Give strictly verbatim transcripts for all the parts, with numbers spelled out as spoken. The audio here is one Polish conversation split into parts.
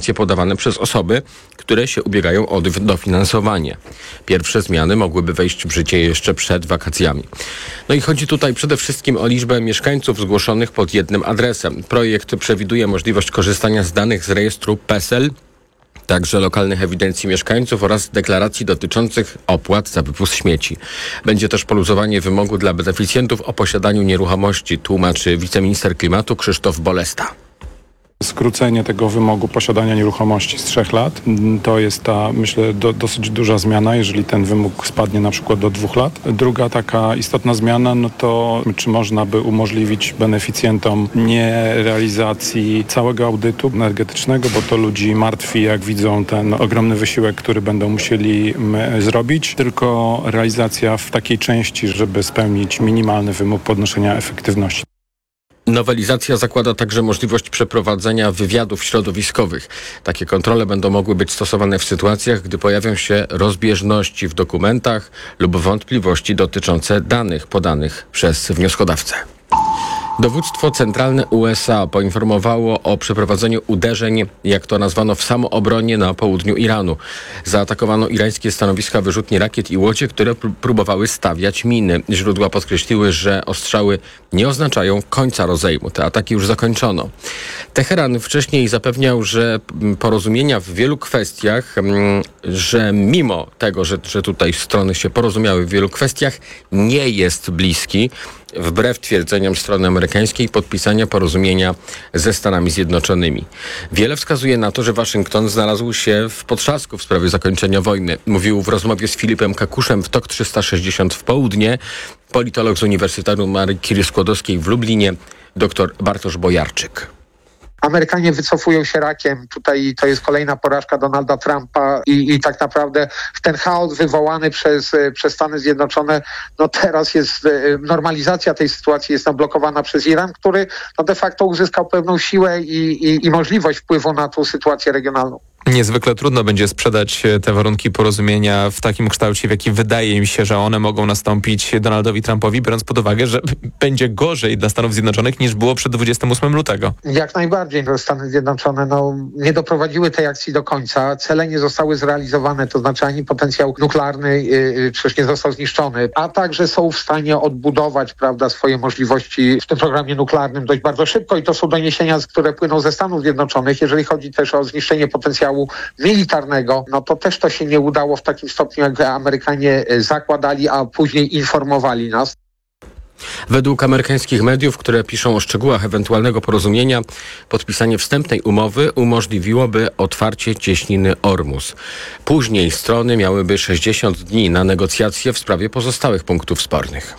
informacje podawane przez osoby, które się ubiegają o dofinansowanie. Pierwsze zmiany mogłyby wejść w życie jeszcze przed wakacjami. No i chodzi tutaj przede wszystkim o liczbę mieszkańców zgłoszonych pod jednym adresem. Projekt przewiduje możliwość korzystania z danych z rejestru PESEL, także lokalnych ewidencji mieszkańców oraz deklaracji dotyczących opłat za wywóz śmieci. Będzie też poluzowanie wymogu dla beneficjentów o posiadaniu nieruchomości, tłumaczy wiceminister klimatu Krzysztof Bolesta. Skrócenie tego wymogu posiadania nieruchomości z trzech lat to jest ta, myślę, do, dosyć duża zmiana, jeżeli ten wymóg spadnie na przykład do dwóch lat. Druga taka istotna zmiana, no to czy można by umożliwić beneficjentom nie realizacji całego audytu energetycznego, bo to ludzi martwi, jak widzą ten ogromny wysiłek, który będą musieli zrobić, tylko realizacja w takiej części, żeby spełnić minimalny wymóg podnoszenia efektywności. Nowelizacja zakłada także możliwość przeprowadzenia wywiadów środowiskowych. Takie kontrole będą mogły być stosowane w sytuacjach, gdy pojawią się rozbieżności w dokumentach lub wątpliwości dotyczące danych podanych przez wnioskodawcę. Dowództwo centralne U S A poinformowało o przeprowadzeniu uderzeń, jak to nazwano, w samoobronie na południu Iranu. Zaatakowano irańskie stanowiska wyrzutni rakiet i łodzie, które pró- próbowały stawiać miny. Źródła podkreśliły, że ostrzały nie oznaczają końca rozejmu. Te ataki już zakończono. Teheran wcześniej zapewniał, że porozumienia w wielu kwestiach, że mimo tego, że, że tutaj strony się porozumiały w wielu kwestiach, nie jest bliski. Wbrew twierdzeniom strony amerykańskiej podpisania porozumienia ze Stanami Zjednoczonymi. Wiele wskazuje na to, że Waszyngton znalazł się w potrzasku w sprawie zakończenia wojny. Mówił w rozmowie z Filipem Kakuszem w T O K trzysta sześćdziesiąt w południe politolog z Uniwersytetu Marii Curie-Skłodowskiej w Lublinie dr Bartosz Bojarczyk. Amerykanie wycofują się rakiem. Tutaj to jest kolejna porażka Donalda Trumpa i, i tak naprawdę ten chaos wywołany przez, przez Stany Zjednoczone, no teraz jest normalizacja tej sytuacji jest zablokowana przez Iran, który no de facto uzyskał pewną siłę i, i, i możliwość wpływu na tą sytuację regionalną. Niezwykle trudno będzie sprzedać te warunki porozumienia w takim kształcie, w jaki wydaje mi się, że one mogą nastąpić Donaldowi Trumpowi, biorąc pod uwagę, że będzie gorzej dla Stanów Zjednoczonych niż było przed dwudziestego ósmego lutego. Jak najbardziej. Stany Zjednoczone no, nie doprowadziły tej akcji do końca. Cele nie zostały zrealizowane, to znaczy ani potencjał nuklearny yy, przecież nie został zniszczony, a także są w stanie odbudować, prawda, swoje możliwości w tym programie nuklearnym dość bardzo szybko i to są doniesienia, które płyną ze Stanów Zjednoczonych. Jeżeli chodzi też o zniszczenie potencjału militarnego, no to też to się nie udało w takim stopniu, jak Amerykanie zakładali, a później informowali nas. Według amerykańskich mediów, które piszą o szczegółach ewentualnego porozumienia, podpisanie wstępnej umowy umożliwiłoby otwarcie cieśniny Ormus. Później strony miałyby sześćdziesiąt dni na negocjacje w sprawie pozostałych punktów spornych.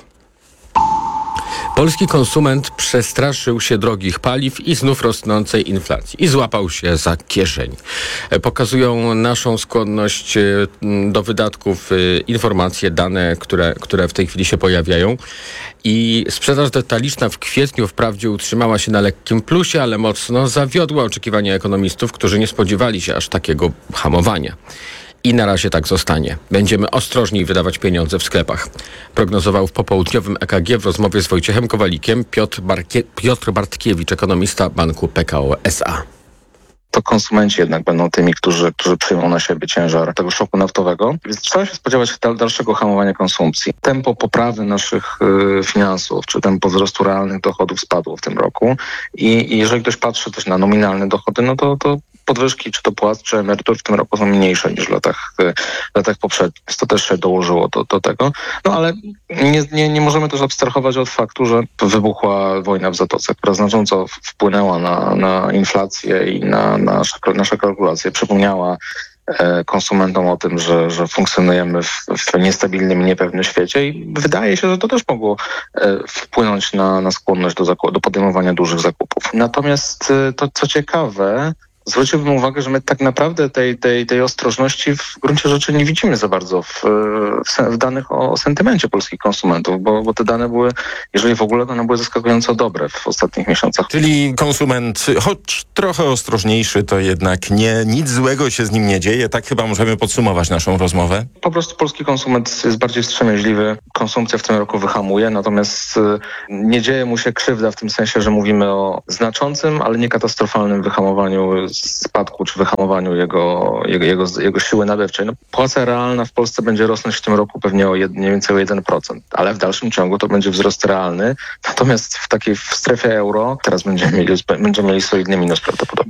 Polski konsument przestraszył się drogich paliw i znów rosnącej inflacji i złapał się za kieszeń. Pokazują naszą skłonność do wydatków informacje, dane, które, które w tej chwili się pojawiają. I sprzedaż detaliczna w kwietniu wprawdzie utrzymała się na lekkim plusie, ale mocno zawiodła oczekiwania ekonomistów, którzy nie spodziewali się aż takiego hamowania. I na razie tak zostanie. Będziemy ostrożniej wydawać pieniądze w sklepach. Prognozował w popołudniowym E K G w rozmowie z Wojciechem Kowalikiem Piotr, Barkie- Piotr Bartkiewicz, ekonomista banku P K O S A. To konsumenci jednak będą tymi, którzy, którzy przyjmą na siebie ciężar tego szoku naftowego. Więc trzeba się spodziewać dalszego hamowania konsumpcji. Tempo poprawy naszych y, finansów, czy tempo wzrostu realnych dochodów spadło w tym roku. I, i jeżeli ktoś patrzy też na nominalne dochody, no to, to podwyżki, czy to płac, czy emerytur w tym roku są mniejsze niż w latach, w latach poprzednich. Więc to też się dołożyło do, do tego. No ale nie, nie, nie możemy też abstrahować od faktu, że wybuchła wojna w Zatoce, która znacząco wpłynęła na, na inflację i na nasze, nasze kalkulacje. Przypomniała konsumentom o tym, że, że funkcjonujemy w, w niestabilnym i niepewnym świecie i wydaje się, że to też mogło wpłynąć na, na skłonność do, zakup, do podejmowania dużych zakupów. Natomiast to, co ciekawe, zwróciłbym uwagę, że my tak naprawdę tej, tej, tej ostrożności w gruncie rzeczy nie widzimy za bardzo w, w, w danych o, o sentymencie polskich konsumentów, bo, bo te dane były, jeżeli w ogóle, one były zaskakująco dobre w ostatnich miesiącach. Czyli konsument, choć trochę ostrożniejszy, to jednak nie, nic złego się z nim nie dzieje. Tak chyba możemy podsumować naszą rozmowę. Po prostu polski konsument jest bardziej wstrzemięźliwy. Konsumpcja w tym roku wyhamuje, natomiast nie dzieje mu się krzywda w tym sensie, że mówimy o znaczącym, ale nie katastrofalnym wyhamowaniu spadku czy wyhamowaniu jego, jego, jego, jego siły nabywczej. No, płaca realna w Polsce będzie rosnąć w tym roku pewnie o jed, mniej więcej o jeden procent, ale w dalszym ciągu to będzie wzrost realny. Natomiast w takiej w strefie euro teraz będziemy mieli, będziemy mieli solidny minus prawdopodobnie.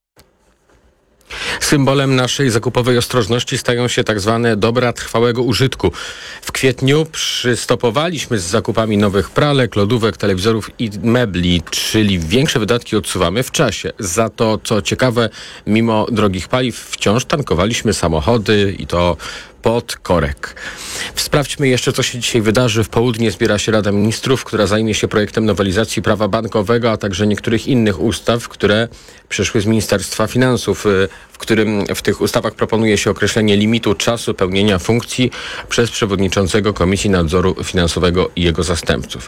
Symbolem naszej zakupowej ostrożności stają się tak zwane dobra trwałego użytku. W kwietniu przystopowaliśmy z zakupami nowych pralek, lodówek, telewizorów i mebli, czyli większe wydatki odsuwamy w czasie. Za to, co ciekawe, mimo drogich paliw wciąż tankowaliśmy samochody i to pod korek. Sprawdźmy jeszcze, co się dzisiaj wydarzy. W południe zbiera się Rada Ministrów, która zajmie się projektem nowelizacji prawa bankowego, a także niektórych innych ustaw, które przyszły z Ministerstwa Finansów, w którym w tych ustawach proponuje się określenie limitu czasu pełnienia funkcji przez przewodniczącego Komisji Nadzoru Finansowego i jego zastępców.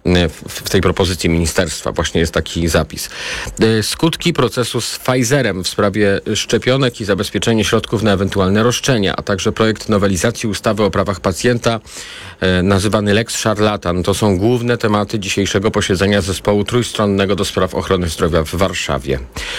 W tej propozycji ministerstwa właśnie jest taki zapis. Skutki procesu z Pfizerem w sprawie szczepionek i zabezpieczenie środków na ewentualne roszczenia, a także projekt nowelizacji ustawy o prawach pacjenta, e, nazywany Lex Szarlatan. To są główne tematy dzisiejszego posiedzenia Zespołu Trójstronnego do spraw ochrony zdrowia w Warszawie.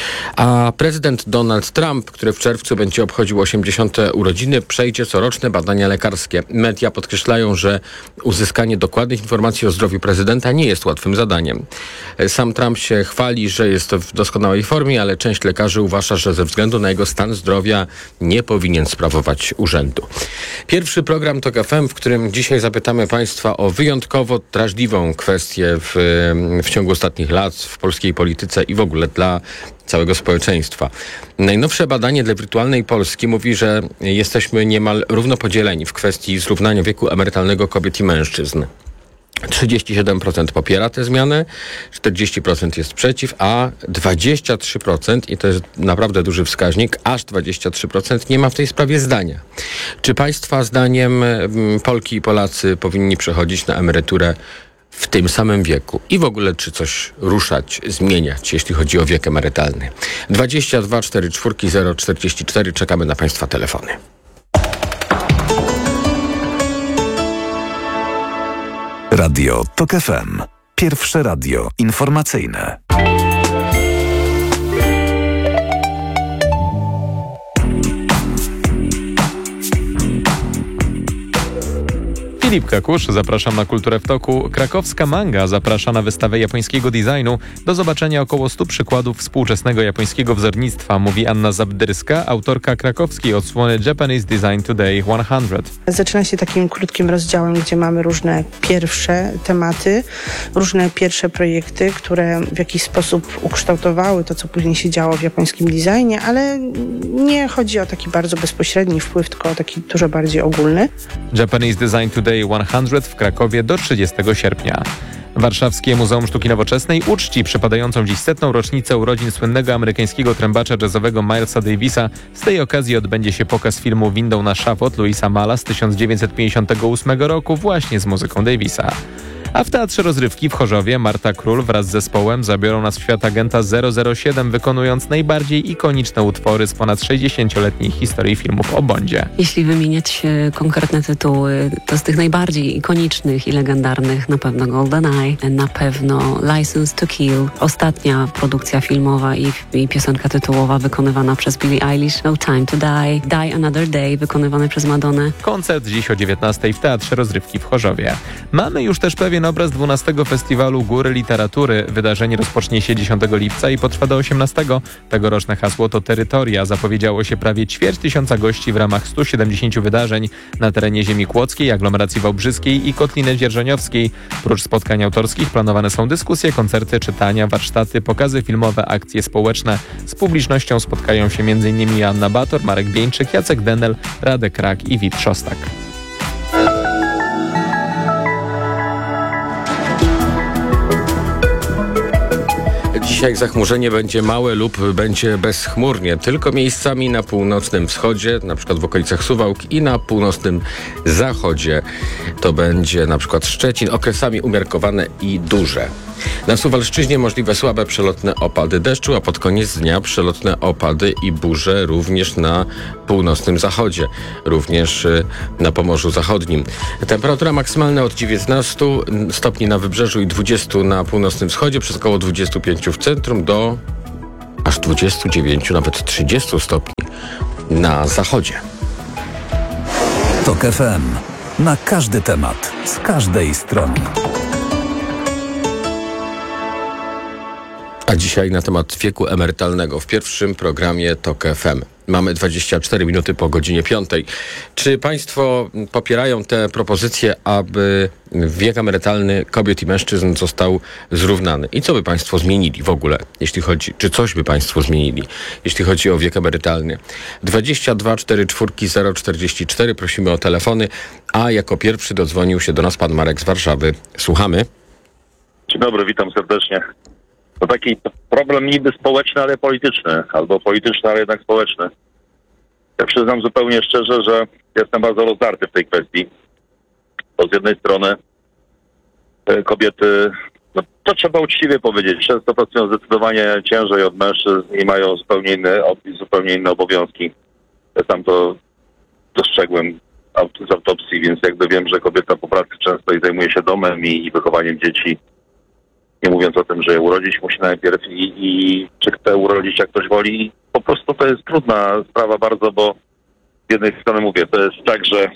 A prezydent Donald Trump, który w czerwcu będzie obchodził osiemdziesiąte urodziny, przejdzie coroczne badania lekarskie. Media podkreślają, że uzyskanie dokładnych informacji o zdrowiu prezydenta nie jest łatwym zadaniem. Sam Trump się chwali, że jest w doskonałej formie, ale część lekarzy uważa, że ze względu na jego stan zdrowia nie powinien sprawować urzędu. Pierwszy program TOK F M, w którym dzisiaj zapytamy Państwa o wyjątkowo drażliwą kwestię w, w ciągu ostatnich lat w polskiej polityce i w ogóle dla całego społeczeństwa. Najnowsze badanie dla Wirtualnej Polski mówi, że jesteśmy niemal równo podzieleni w kwestii zrównania wieku emerytalnego kobiet i mężczyzn. trzydzieści siedem procent popiera tę zmianę, czterdzieści procent jest przeciw, a dwadzieścia trzy procent, i to jest naprawdę duży wskaźnik, aż dwadzieścia trzy procent nie ma w tej sprawie zdania. Czy Państwa zdaniem Polki i Polacy powinni przechodzić na emeryturę w tym samym wieku? I w ogóle czy coś ruszać, zmieniać, jeśli chodzi o wiek emerytalny? dwadzieścia dwa czterdzieści cztery zero czterdzieści cztery. Czekamy na Państwa telefony. Radio TOK F M. Pierwsze radio informacyjne. Filip Kakusz, zapraszam na Kulturę w Toku. Krakowska Manga zaprasza na wystawę japońskiego designu. Do zobaczenia około stu przykładów współczesnego japońskiego wzornictwa, mówi Anna Zabdyrska, autorka krakowskiej odsłony Japanese Design Today sto. Zaczyna się takim krótkim rozdziałem, gdzie mamy różne pierwsze tematy, różne pierwsze projekty, które w jakiś sposób ukształtowały to, co później się działo w japońskim designie, ale nie chodzi o taki bardzo bezpośredni wpływ, tylko o taki dużo bardziej ogólny. Japanese Design Today sto w Krakowie do trzydziestego sierpnia. Warszawskie Muzeum Sztuki Nowoczesnej uczci przypadającą dziś setną rocznicę urodzin słynnego amerykańskiego trębacza jazzowego Milesa Davisa. Z tej okazji odbędzie się pokaz filmu Windą na szafot Louisa Malla z tysiąc dziewięćset pięćdziesiątego ósmego roku właśnie z muzyką Davisa. A w Teatrze Rozrywki w Chorzowie Marta Król wraz z zespołem zabiorą nas w świat agenta zero zero siedem, wykonując najbardziej ikoniczne utwory z ponad sześćdziesięcioletniej historii filmów o Bondzie. Jeśli wymieniać konkretne tytuły, to z tych najbardziej ikonicznych i legendarnych na pewno GoldenEye, na pewno License to Kill, ostatnia produkcja filmowa i, i piosenka tytułowa wykonywana przez Billie Eilish, No Time to Die, Die Another Day wykonywany przez Madonnę. Koncert dziś o dziewiętnastej w Teatrze Rozrywki w Chorzowie. Mamy już też pewien obraz dwunastego Festiwalu Góry Literatury. Wydarzenie rozpocznie się dziesiątego lipca i potrwa do osiemnastego. Tegoroczne hasło to Terytoria. Zapowiedziało się prawie ćwierć tysiąca gości w ramach stu siedemdziesięciu wydarzeń na terenie ziemi kłodzkiej, aglomeracji wałbrzyskiej i Kotliny Dzierżoniowskiej. Prócz spotkań autorskich planowane są dyskusje, koncerty, czytania, warsztaty, pokazy filmowe, akcje społeczne. Z publicznością spotkają się m.in. Joanna Bator, Marek Bieńczyk, Jacek Denel, Radek Rak i Wit Szostak. Dzisiaj zachmurzenie będzie małe lub będzie bezchmurnie, tylko miejscami na północnym wschodzie, na przykład w okolicach Suwałk, i na północnym zachodzie. To będzie na przykład Szczecin, okresami umiarkowane i duże. Na Suwalszczyźnie możliwe słabe przelotne opady deszczu, a pod koniec dnia przelotne opady i burze również na północnym zachodzie, również na Pomorzu Zachodnim. Temperatura maksymalna od dziewiętnastu stopni na wybrzeżu i dwudziestu na północnym wschodzie, przez około dwudziestu pięciu w centrum, do aż aż dwudziestu dziewięciu, nawet trzydziestu stopni na zachodzie. TOK F M. Na każdy temat, z każdej strony. A dzisiaj na temat wieku emerytalnego w pierwszym programie TOK F M. Mamy dwadzieścia cztery minuty po godzinie piątej. Czy państwo popierają te propozycje, aby wiek emerytalny kobiet i mężczyzn został zrównany? I co by państwo zmienili w ogóle, jeśli chodzi, czy coś by państwo zmienili, jeśli chodzi o wiek emerytalny? dwadzieścia dwa czterdzieści cztery zero czterdzieści cztery, prosimy o telefony, a jako pierwszy dodzwonił się do nas pan Marek z Warszawy. Słuchamy. Dzień dobry, witam serdecznie. To taki problem niby społeczny, ale polityczny, albo polityczny, ale jednak społeczny. Ja przyznam zupełnie szczerze, że jestem bardzo rozdarty w tej kwestii. Bo z jednej strony kobiety, no to trzeba uczciwie powiedzieć, często pracują zdecydowanie ciężej od mężczyzn i mają zupełnie inne, zupełnie inne obowiązki. Ja sam to dostrzegłem z autopsji, więc jakby wiem, że kobieta po pracy często i zajmuje się domem i, i wychowaniem dzieci. Nie mówiąc o tym, że je urodzić musi najpierw i, i czy chce urodzić, jak ktoś woli. Po prostu to jest trudna sprawa bardzo, bo z jednej strony mówię, to jest tak, że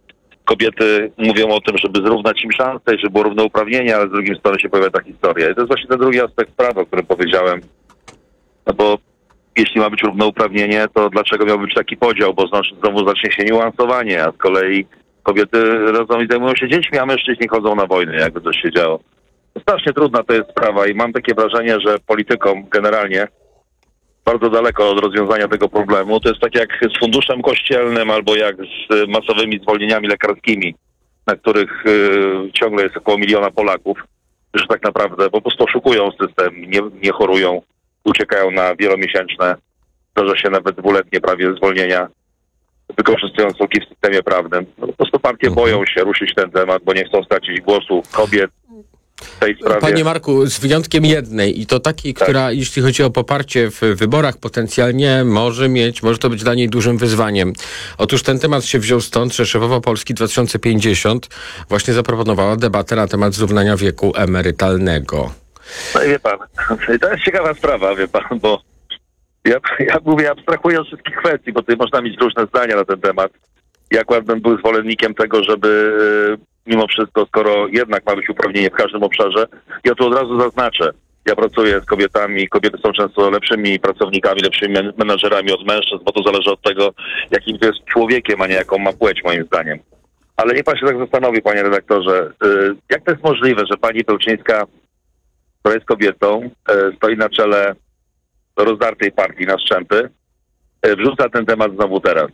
kobiety mówią o tym, żeby zrównać im szanse i żeby było równouprawnienie, ale z drugiej strony się pojawia ta historia. I to jest właśnie ten drugi aspekt sprawy, o którym powiedziałem. No bo jeśli ma być równouprawnienie, to dlaczego miał być taki podział? Bo znaczy znowu zacznie się niuansowanie, a z kolei kobiety rodzą i zajmują się dziećmi, a mężczyźni chodzą na wojnę, jakby coś się działo. Strasznie trudna to jest sprawa i mam takie wrażenie, że politykom generalnie bardzo daleko od rozwiązania tego problemu. To jest tak jak z funduszem kościelnym albo jak z masowymi zwolnieniami lekarskimi, na których y, ciągle jest około miliona Polaków, że tak naprawdę po prostu oszukują system, nie, nie chorują, uciekają na wielomiesięczne, zdarza się nawet dwuletnie prawie zwolnienia, wykorzystując luki w systemie prawnym. No, po prostu partie boją się ruszyć ten temat, bo nie chcą stracić głosu kobiet. Panie Marku, z wyjątkiem jednej i to takiej, tak, która jeśli chodzi o poparcie w wyborach potencjalnie może mieć, może to być dla niej dużym wyzwaniem. Otóż ten temat się wziął stąd, że szefowa Polski dwa tysiące pięćdziesiąt właśnie zaproponowała debatę na temat zrównania wieku emerytalnego. No i wie pan, to jest ciekawa sprawa, wie pan, bo ja, ja mówię, abstrahuję od wszystkich kwestii, bo tutaj można mieć różne zdania na ten temat. Ja akurat bym był zwolennikiem tego, żeby mimo wszystko, skoro jednak ma być uprawnienie w każdym obszarze, ja tu od razu zaznaczę. Ja pracuję z kobietami, kobiety są często lepszymi pracownikami, lepszymi menadżerami od mężczyzn, bo to zależy od tego, jakim to jest człowiekiem, a nie jaką ma płeć, moim zdaniem. Ale niech pan się tak zastanowi, panie redaktorze, jak to jest możliwe, że pani Pełczyńska, która jest kobietą, stoi na czele rozdartej partii na strzępy, wrzuca ten temat znowu teraz.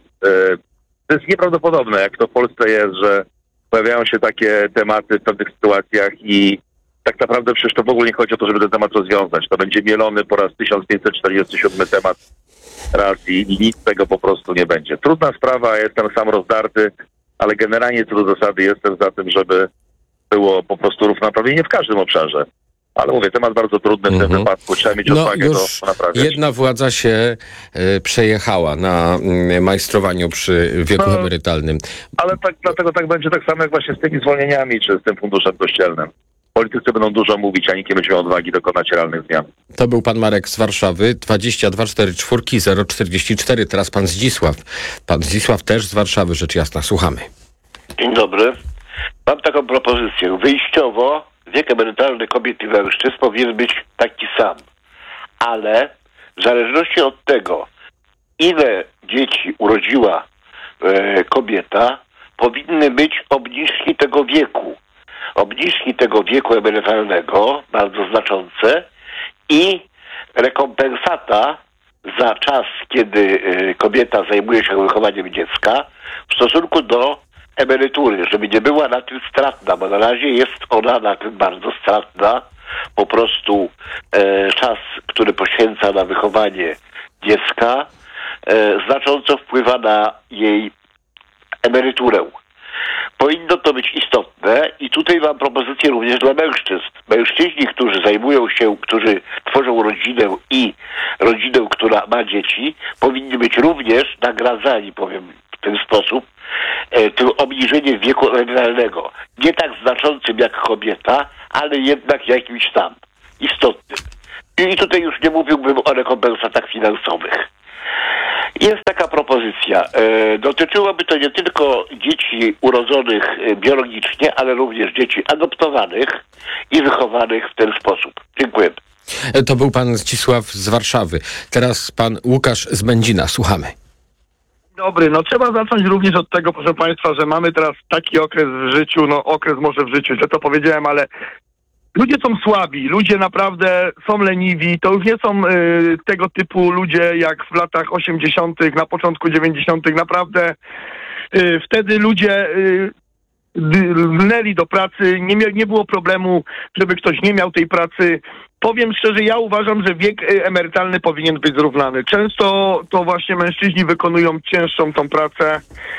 To jest nieprawdopodobne, jak to w Polsce jest, że pojawiają się takie tematy w pewnych sytuacjach i tak naprawdę przecież to w ogóle nie chodzi o to, żeby ten temat rozwiązać. To będzie mielony po raz tysiąc pięćset czterdziesty siódmy temat raz i, i nic z tego po prostu nie będzie. Trudna sprawa, jestem sam rozdarty, ale generalnie co do zasady jestem za tym, żeby było po prostu równouprawnienie w każdym obszarze. Ale mówię, temat bardzo trudny w mm-hmm. tym wypadku. Trzeba mieć no, odwagę już to naprawiać. Jedna władza się y, przejechała na y, majstrowaniu przy wieku no, emerytalnym. Ale tak, dlatego tak będzie tak samo jak właśnie z tymi zwolnieniami, czy z tym funduszem kościelnym. Politycy będą dużo mówić, a nikt nie będzie miał odwagi dokonać realnych zmian. To był pan Marek z Warszawy, dwadzieścia dwa czterdzieści cztery zero czterdzieści cztery. Teraz pan Zdzisław. Pan Zdzisław też z Warszawy, rzecz jasna. Słuchamy. Dzień dobry. Mam taką propozycję. Wyjściowo wiek emerytalny kobiet i mężczyzn powinien być taki sam. Ale w zależności od tego, ile dzieci urodziła e, kobieta, powinny być obniżki tego wieku. Obniżki tego wieku emerytalnego, bardzo znaczące, i rekompensata za czas, kiedy e, kobieta zajmuje się wychowaniem dziecka w stosunku do emerytury, żeby nie była na tym stratna, bo na razie jest ona na tym bardzo stratna. Po prostu e, czas, który poświęca na wychowanie dziecka, e, znacząco wpływa na jej emeryturę. Powinno to być istotne i tutaj mam propozycję również dla mężczyzn. Mężczyźni, którzy zajmują się, którzy tworzą rodzinę i rodzinę, która ma dzieci, powinni być również nagradzani, powiem w ten sposób, e, tym obniżeniem wieku emerytalnego. Nie tak znaczącym jak kobieta, ale jednak jakimś tam istotnym. I tutaj już nie mówiłbym o rekompensatach finansowych. Jest taka propozycja. E, dotyczyłoby to nie tylko dzieci urodzonych e, biologicznie, ale również dzieci adoptowanych i wychowanych w ten sposób. Dziękuję. To był pan Zdzisław z Warszawy. Teraz pan Łukasz z Będzina. Słuchamy. Dobry, no trzeba zacząć również od tego, proszę państwa, że mamy teraz taki okres w życiu, no okres może w życiu, źle to powiedziałem, ale ludzie są słabi, ludzie naprawdę są leniwi, to już nie są y, tego typu ludzie jak w latach osiemdziesiątych, na początku dziewięćdziesiątych, naprawdę y, wtedy ludzie y, lnęli do pracy, nie, mia- nie było problemu, żeby ktoś nie miał tej pracy. Powiem szczerze, ja uważam, że wiek y, emerytalny powinien być zrównany. Często to właśnie mężczyźni wykonują cięższą tą pracę.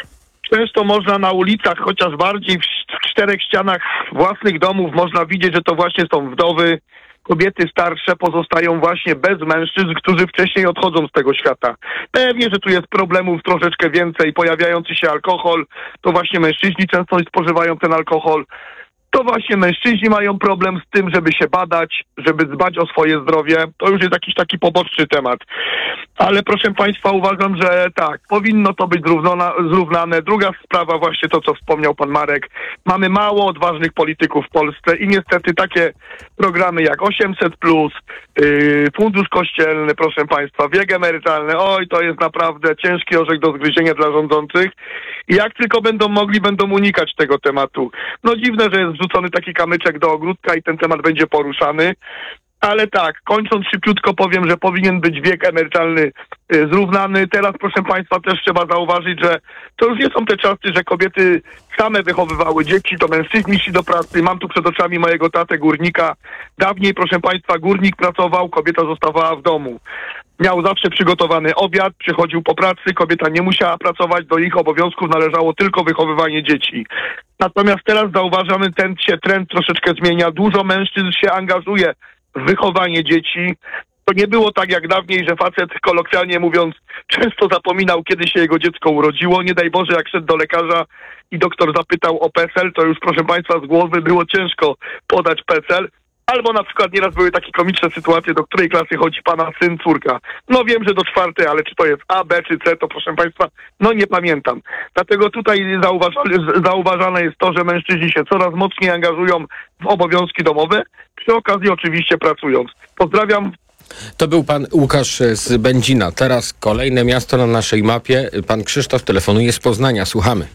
Często można na ulicach, chociaż bardziej w czterech ścianach własnych domów, można widzieć, że to właśnie są wdowy, kobiety starsze pozostają właśnie bez mężczyzn, którzy wcześniej odchodzą z tego świata. Pewnie, że tu jest problemów troszeczkę więcej, pojawiający się alkohol, to właśnie mężczyźni często spożywają ten alkohol. To właśnie mężczyźni mają problem z tym, żeby się badać, żeby dbać o swoje zdrowie. To już jest jakiś taki poboczny temat. Ale proszę państwa, uważam, że tak, powinno to być zrównana, zrównane. Druga sprawa, właśnie to, co wspomniał pan Marek. Mamy mało odważnych polityków w Polsce i niestety takie programy jak osiemset plus, yy, Fundusz Kościelny, proszę państwa, wiek emerytalny, oj, to jest naprawdę ciężki orzech do zgryzienia dla rządzących. I jak tylko będą mogli, będą unikać tego tematu. No dziwne, że jest wrzucony taki kamyczek do ogródka i ten temat będzie poruszany. Ale tak, kończąc szybciutko powiem, że powinien być wiek emerytalny y, zrównany. Teraz, proszę państwa, też trzeba zauważyć, że to już nie są te czasy, że kobiety same wychowywały dzieci, to mężczyźni szli do pracy. Mam tu przed oczami mojego tatę górnika. Dawniej, proszę państwa, górnik pracował, kobieta zostawała w domu. Miał zawsze przygotowany obiad, przychodził po pracy, kobieta nie musiała pracować, do ich obowiązków należało tylko wychowywanie dzieci. Natomiast teraz zauważamy, ten się trend troszeczkę zmienia. Dużo mężczyzn się angażuje w wychowanie dzieci. To nie było tak jak dawniej, że facet, kolokwialnie mówiąc, często zapominał, kiedy się jego dziecko urodziło. Nie daj Boże, jak szedł do lekarza i doktor zapytał o PESEL, to już, proszę państwa, z głowy było ciężko podać PESEL. Albo na przykład nieraz były takie komiczne sytuacje, do której klasy chodzi pana syn, córka. No wiem, że do czwartej, ale czy to jest A, B czy C, to proszę państwa, no nie pamiętam. Dlatego tutaj zauważane, zauważane jest to, że mężczyźni się coraz mocniej angażują w obowiązki domowe, przy okazji oczywiście pracując. Pozdrawiam. To był pan Łukasz z Będzina. Teraz kolejne miasto na naszej mapie. Pan Krzysztof telefonuje z Poznania. Słuchamy.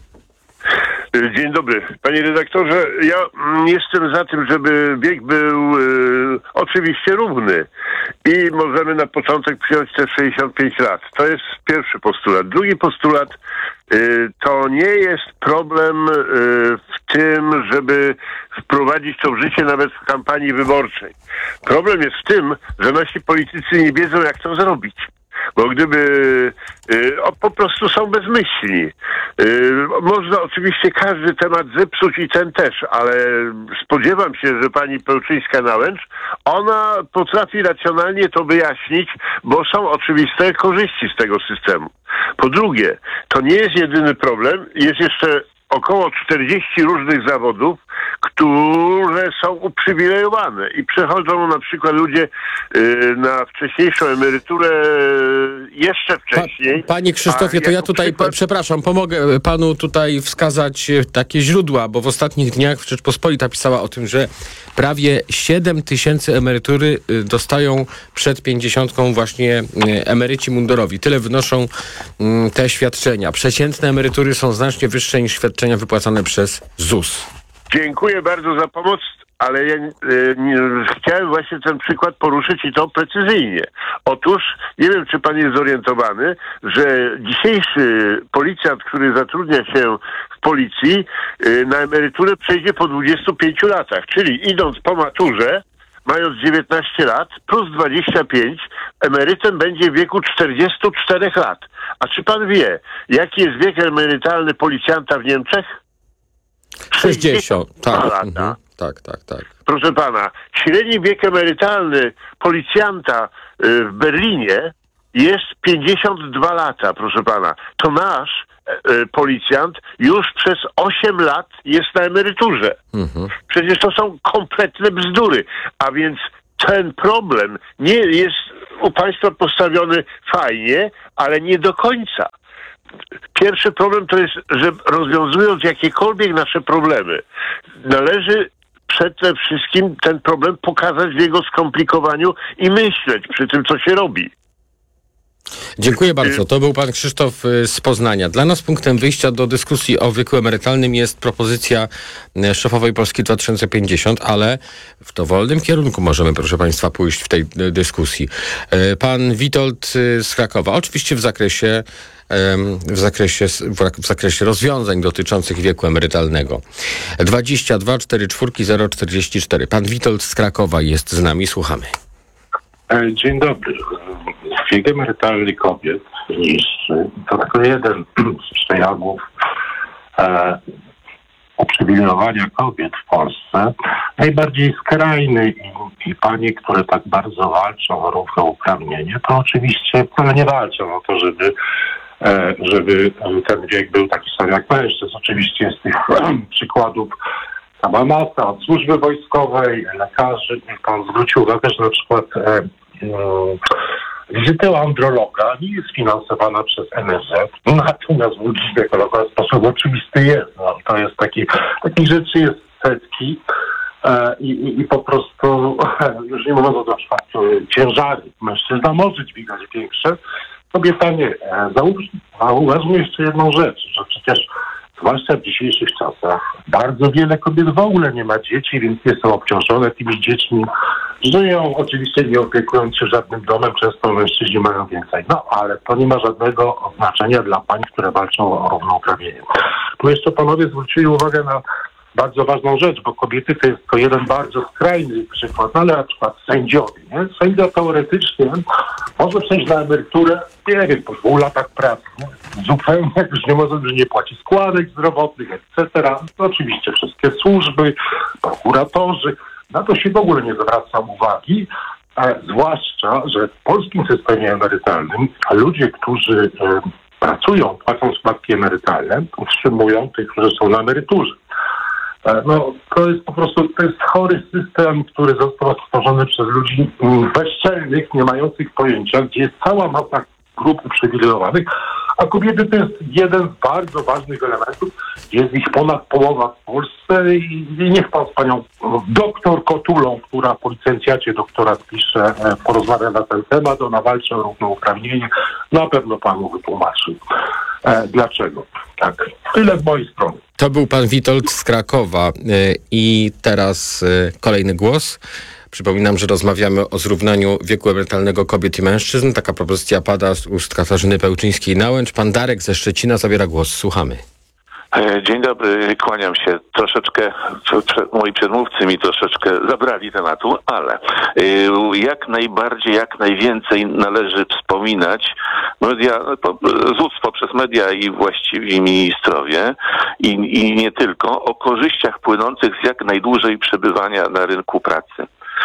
Dzień dobry. Panie redaktorze, ja jestem za tym, żeby wiek był y, oczywiście równy i możemy na początek przyjąć te sześćdziesiąt pięć lat. To jest pierwszy postulat. Drugi postulat, y, to nie jest problem y, w tym, żeby wprowadzić to w życie nawet w kampanii wyborczej. Problem jest w tym, że nasi politycy nie wiedzą, jak to zrobić. Bo gdyby y, o, po prostu są bezmyślni. Y, można oczywiście każdy temat zepsuć i ten też, ale spodziewam się, że pani Pełczyńska-Nałęcz, ona potrafi racjonalnie to wyjaśnić, bo są oczywiste korzyści z tego systemu. Po drugie, to nie jest jedyny problem, jest jeszcze około czterdzieści różnych zawodów, które są uprzywilejowane i przechodzą na przykład ludzie y, na wcześniejszą emeryturę jeszcze wcześniej. Pa, panie Krzysztofie, to ja tutaj, przykład... przepraszam, pomogę panu tutaj wskazać takie źródła, bo w ostatnich dniach Rzeczpospolita pisała o tym, że prawie siedem tysięcy emerytury dostają przed pięćdziesiątką właśnie emeryci mundurowi. Tyle wynoszą te świadczenia. Przeciętne emerytury są znacznie wyższe niż świadczenia wypłacane przez ZUS. Dziękuję bardzo za pomoc, ale ja e, nie, chciałem właśnie ten przykład poruszyć i to precyzyjnie. Otóż, nie wiem, czy pan jest zorientowany, że dzisiejszy policjant, który zatrudnia się w policji, e, na emeryturę przejdzie po dwudziestu pięciu latach, czyli idąc po maturze, mając dziewiętnaście lat, plus dwadzieścia pięć, emerytem będzie w wieku czterdziestu czterech lat. A czy pan wie, jaki jest wiek emerytalny policjanta w Niemczech? sześćdziesiąt. Tak, mhm. tak, tak, tak. Proszę pana, średni wiek emerytalny policjanta y, w Berlinie jest pięćdziesiąt dwa lata, proszę pana. To nasz y, policjant już przez osiem lat jest na emeryturze. Mhm. Przecież to są kompletne bzdury. A więc ten problem nie jest u państwa postawiony fajnie, ale nie do końca. Pierwszy problem to jest, że rozwiązując jakiekolwiek nasze problemy, należy przede wszystkim ten problem pokazać w jego skomplikowaniu i myśleć przy tym, co się robi. Dziękuję bardzo. To był pan Krzysztof y, z Poznania. Dla nas punktem wyjścia do dyskusji o wieku emerytalnym jest propozycja y, szefowej Polski dwa tysiące pięćdziesiąt, ale w dowolnym kierunku możemy, proszę państwa, pójść w tej y, dyskusji. Y, pan Witold y, z Krakowa, oczywiście w zakresie w zakresie, w zakresie rozwiązań dotyczących wieku emerytalnego. dwadzieścia dwa czterdzieści cztery zero czterdzieści cztery. Pan Witold z Krakowa jest z nami. Słuchamy. Dzień dobry. Wiek emerytalny kobiet niższy to tylko jeden z przejawów e, uprzywilejowania kobiet w Polsce. Najbardziej skrajny i, i panie, które tak bardzo walczą o równouprawnienie, to oczywiście wcale nie walczą o to, żeby e, żeby ten wiek był taki sam jak mężczyzn. Oczywiście jest tych przykładów cała masa od służby wojskowej, lekarzy. Pan zwrócił uwagę, że na przykład e, e, wizyta u androloga nie jest finansowana przez N F Z, natomiast u ginekologa w sposób oczywisty jest. No, to jest taki, takich rzeczy jest setki e, i, i po prostu, e, już nie mówiąc o na przykład e, ciężary, mężczyzna może dźwigać większe, kobieta nie. E, zauważmy jeszcze jedną rzecz, że przecież zwłaszcza w dzisiejszych czasach bardzo wiele kobiet w ogóle nie ma dzieci, więc nie są obciążone tymi dziećmi. Żyją oczywiście nie opiekując się żadnym domem, często mężczyźni mają więcej. No ale to nie ma żadnego znaczenia dla pań, które walczą o równouprawnienie. Tu jeszcze panowie zwrócili uwagę na bardzo ważną rzecz, bo kobiety to jest to jeden bardzo skrajny przykład, no ale na przykład sędziowie. Nie? Sędzia teoretycznie może przejść na emeryturę, nie wiem, po dwóch latach pracy. Nie? Zupełnie już nie może, że nie płaci składek zdrowotnych, et cetera. To oczywiście wszystkie służby, prokuratorzy. Na to się w ogóle nie zwraca uwagi, a zwłaszcza, że w polskim systemie emerytalnym ludzie, którzy e, pracują, płacą składki emerytalne, utrzymują tych, którzy są na emeryturze. No, to jest po prostu, to jest chory system, który został stworzony przez ludzi bezczelnych, nie mających pojęcia, gdzie jest cała masa grup uprzywilejowanych, a kobiety to jest jeden z bardzo ważnych elementów. Jest ich ponad połowa w Polsce i, i niech pan z panią doktor Kotulą, która po licencjacie doktorat pisze, porozmawia na ten temat, ona walczy o równouprawnienie, na pewno panu wytłumaczy. E, dlaczego? Tak, tyle z mojej strony. To był pan Witold z Krakowa i teraz kolejny głos. Przypominam, że rozmawiamy o zrównaniu wieku emerytalnego kobiet i mężczyzn. Taka propozycja pada z ust Katarzyny Pełczyńskiej-Nałęcz. Pan Darek ze Szczecina zabiera głos. Słuchamy. Dzień dobry, kłaniam się. Troszeczkę, moi przedmówcy mi troszeczkę zabrali tematu, ale jak najbardziej, jak najwięcej należy wspominać media, z ust poprzez media i właściwi ministrowie i, i nie tylko, o korzyściach płynących z jak najdłużej przebywania na rynku pracy.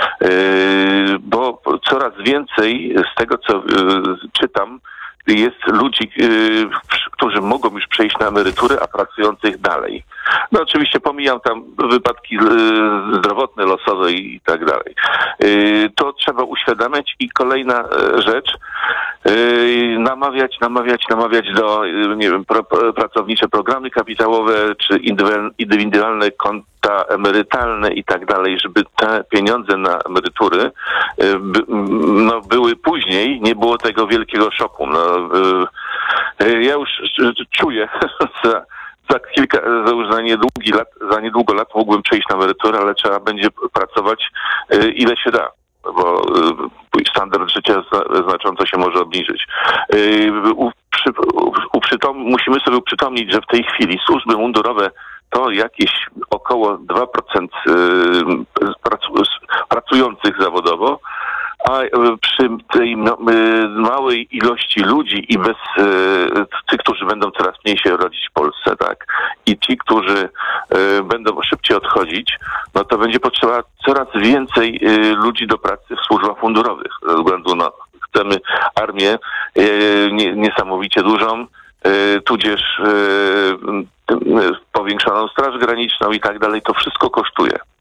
Yy, bo coraz więcej z tego, co yy, czytam, jest ludzi, yy, którzy mogą już przejść na emeryturę, a pracujących dalej. No oczywiście pomijam tam wypadki yy, zdrowotne, losowe i, i tak dalej. Yy, to trzeba uświadamiać i kolejna yy, rzecz, yy, namawiać, namawiać, namawiać do, yy, nie wiem, pro, pracownicze programy kapitałowe, czy indywidualne konta emerytalne i tak dalej, żeby te pieniądze na emerytury yy, by, no, były później, nie było tego wielkiego szoku. No, yy, ja już czuję za, za kilka, za już za niedługi lat, za niedługo lat mógłbym przejść na emeryturę, ale trzeba będzie pracować yy, ile się da, bo yy, standard życia znacząco się może obniżyć. Yy, uprzy, uprzytom, musimy sobie uprzytomnić, że w tej chwili służby mundurowe to jakieś około dwa procent yy, pracujących zawodowo, a przy tej małej ilości ludzi i bez tych, którzy będą coraz mniej się rodzić w Polsce, tak, i ci, którzy będą szybciej odchodzić, no to będzie potrzeba coraz więcej ludzi do pracy w służbach mundurowych. Ze względu na, chcemy armię niesamowicie dużą, tudzież powiększoną Straż Graniczną i tak dalej. To wszystko kosztuje.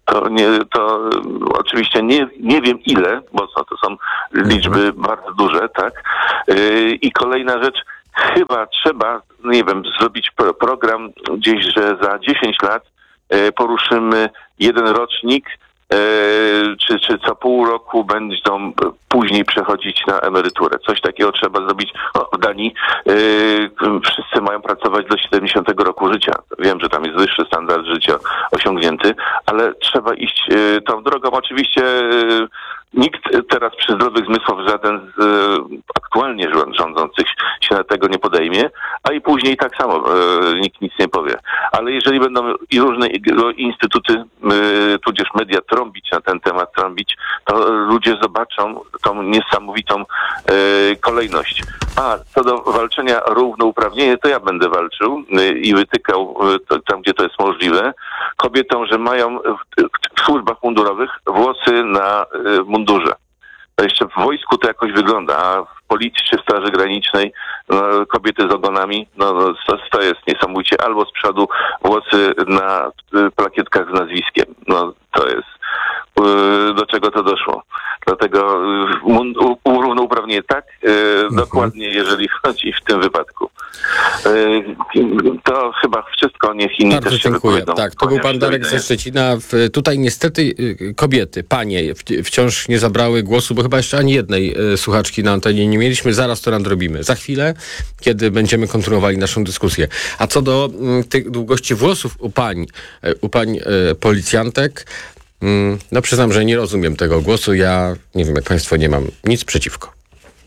To nie, to oczywiście nie, nie wiem ile, bo to są liczby bardzo duże, tak? Yy, I kolejna rzecz, chyba trzeba, nie wiem, zrobić pro, program gdzieś, że za dziesięć lat yy, poruszymy jeden rocznik, Yy, czy, czy co pół roku będą później przechodzić na emeryturę. Coś takiego trzeba zrobić. O, w Danii yy, wszyscy mają pracować do siedemdziesiątego roku życia. Wiem, że tam jest wyższy standard życia osiągnięty, ale trzeba iść yy, tą drogą. Oczywiście yy, nikt teraz przy zdrowych zmysłach, żaden z yy, aktualnie rządzących się na tego nie podejmie, a i później tak samo yy, nikt nic nie powie. Ale jeżeli będą i różne instytuty, yy, tudzież media trąbić na ten temat, trąbić, to ludzie zobaczą tą niesamowitą yy, kolejność. A co do walczenia równouprawnienie, to ja będę walczył yy, i wytykał yy, to, tam, gdzie to jest możliwe, kobietom, że mają w, w służbach mundurowych włosy na yy, mundurze. To jeszcze w wojsku to jakoś wygląda, a w policji czy w Straży Granicznej no, kobiety z ogonami, no, no to, to jest niesamowicie. Albo z przodu włosy na y, plakietkach z nazwiskiem. No to jest, y, do czego to doszło. Dlatego y, równouprawnienie tak, y, mhm. dokładnie jeżeli chodzi w tym wypadku. Y, to chyba wszystko, niech inni Bardzo też się dziękuję. wypowiedzą. Tak, to był pan Darek ze Szczecina. W, tutaj niestety y, kobiety, panie w, wciąż nie zabrały głosu, bo chyba jeszcze ani jednej y, słuchaczki na antenie nie mieliśmy. Zaraz to nadrobimy. Za chwilę, kiedy będziemy kontynuowali naszą dyskusję. A co do y, tych długości włosów u pań, y, u pań y, policjantek, y, no przyznam, że nie rozumiem tego głosu. Ja nie wiem, jak państwo, nie mam nic przeciwko.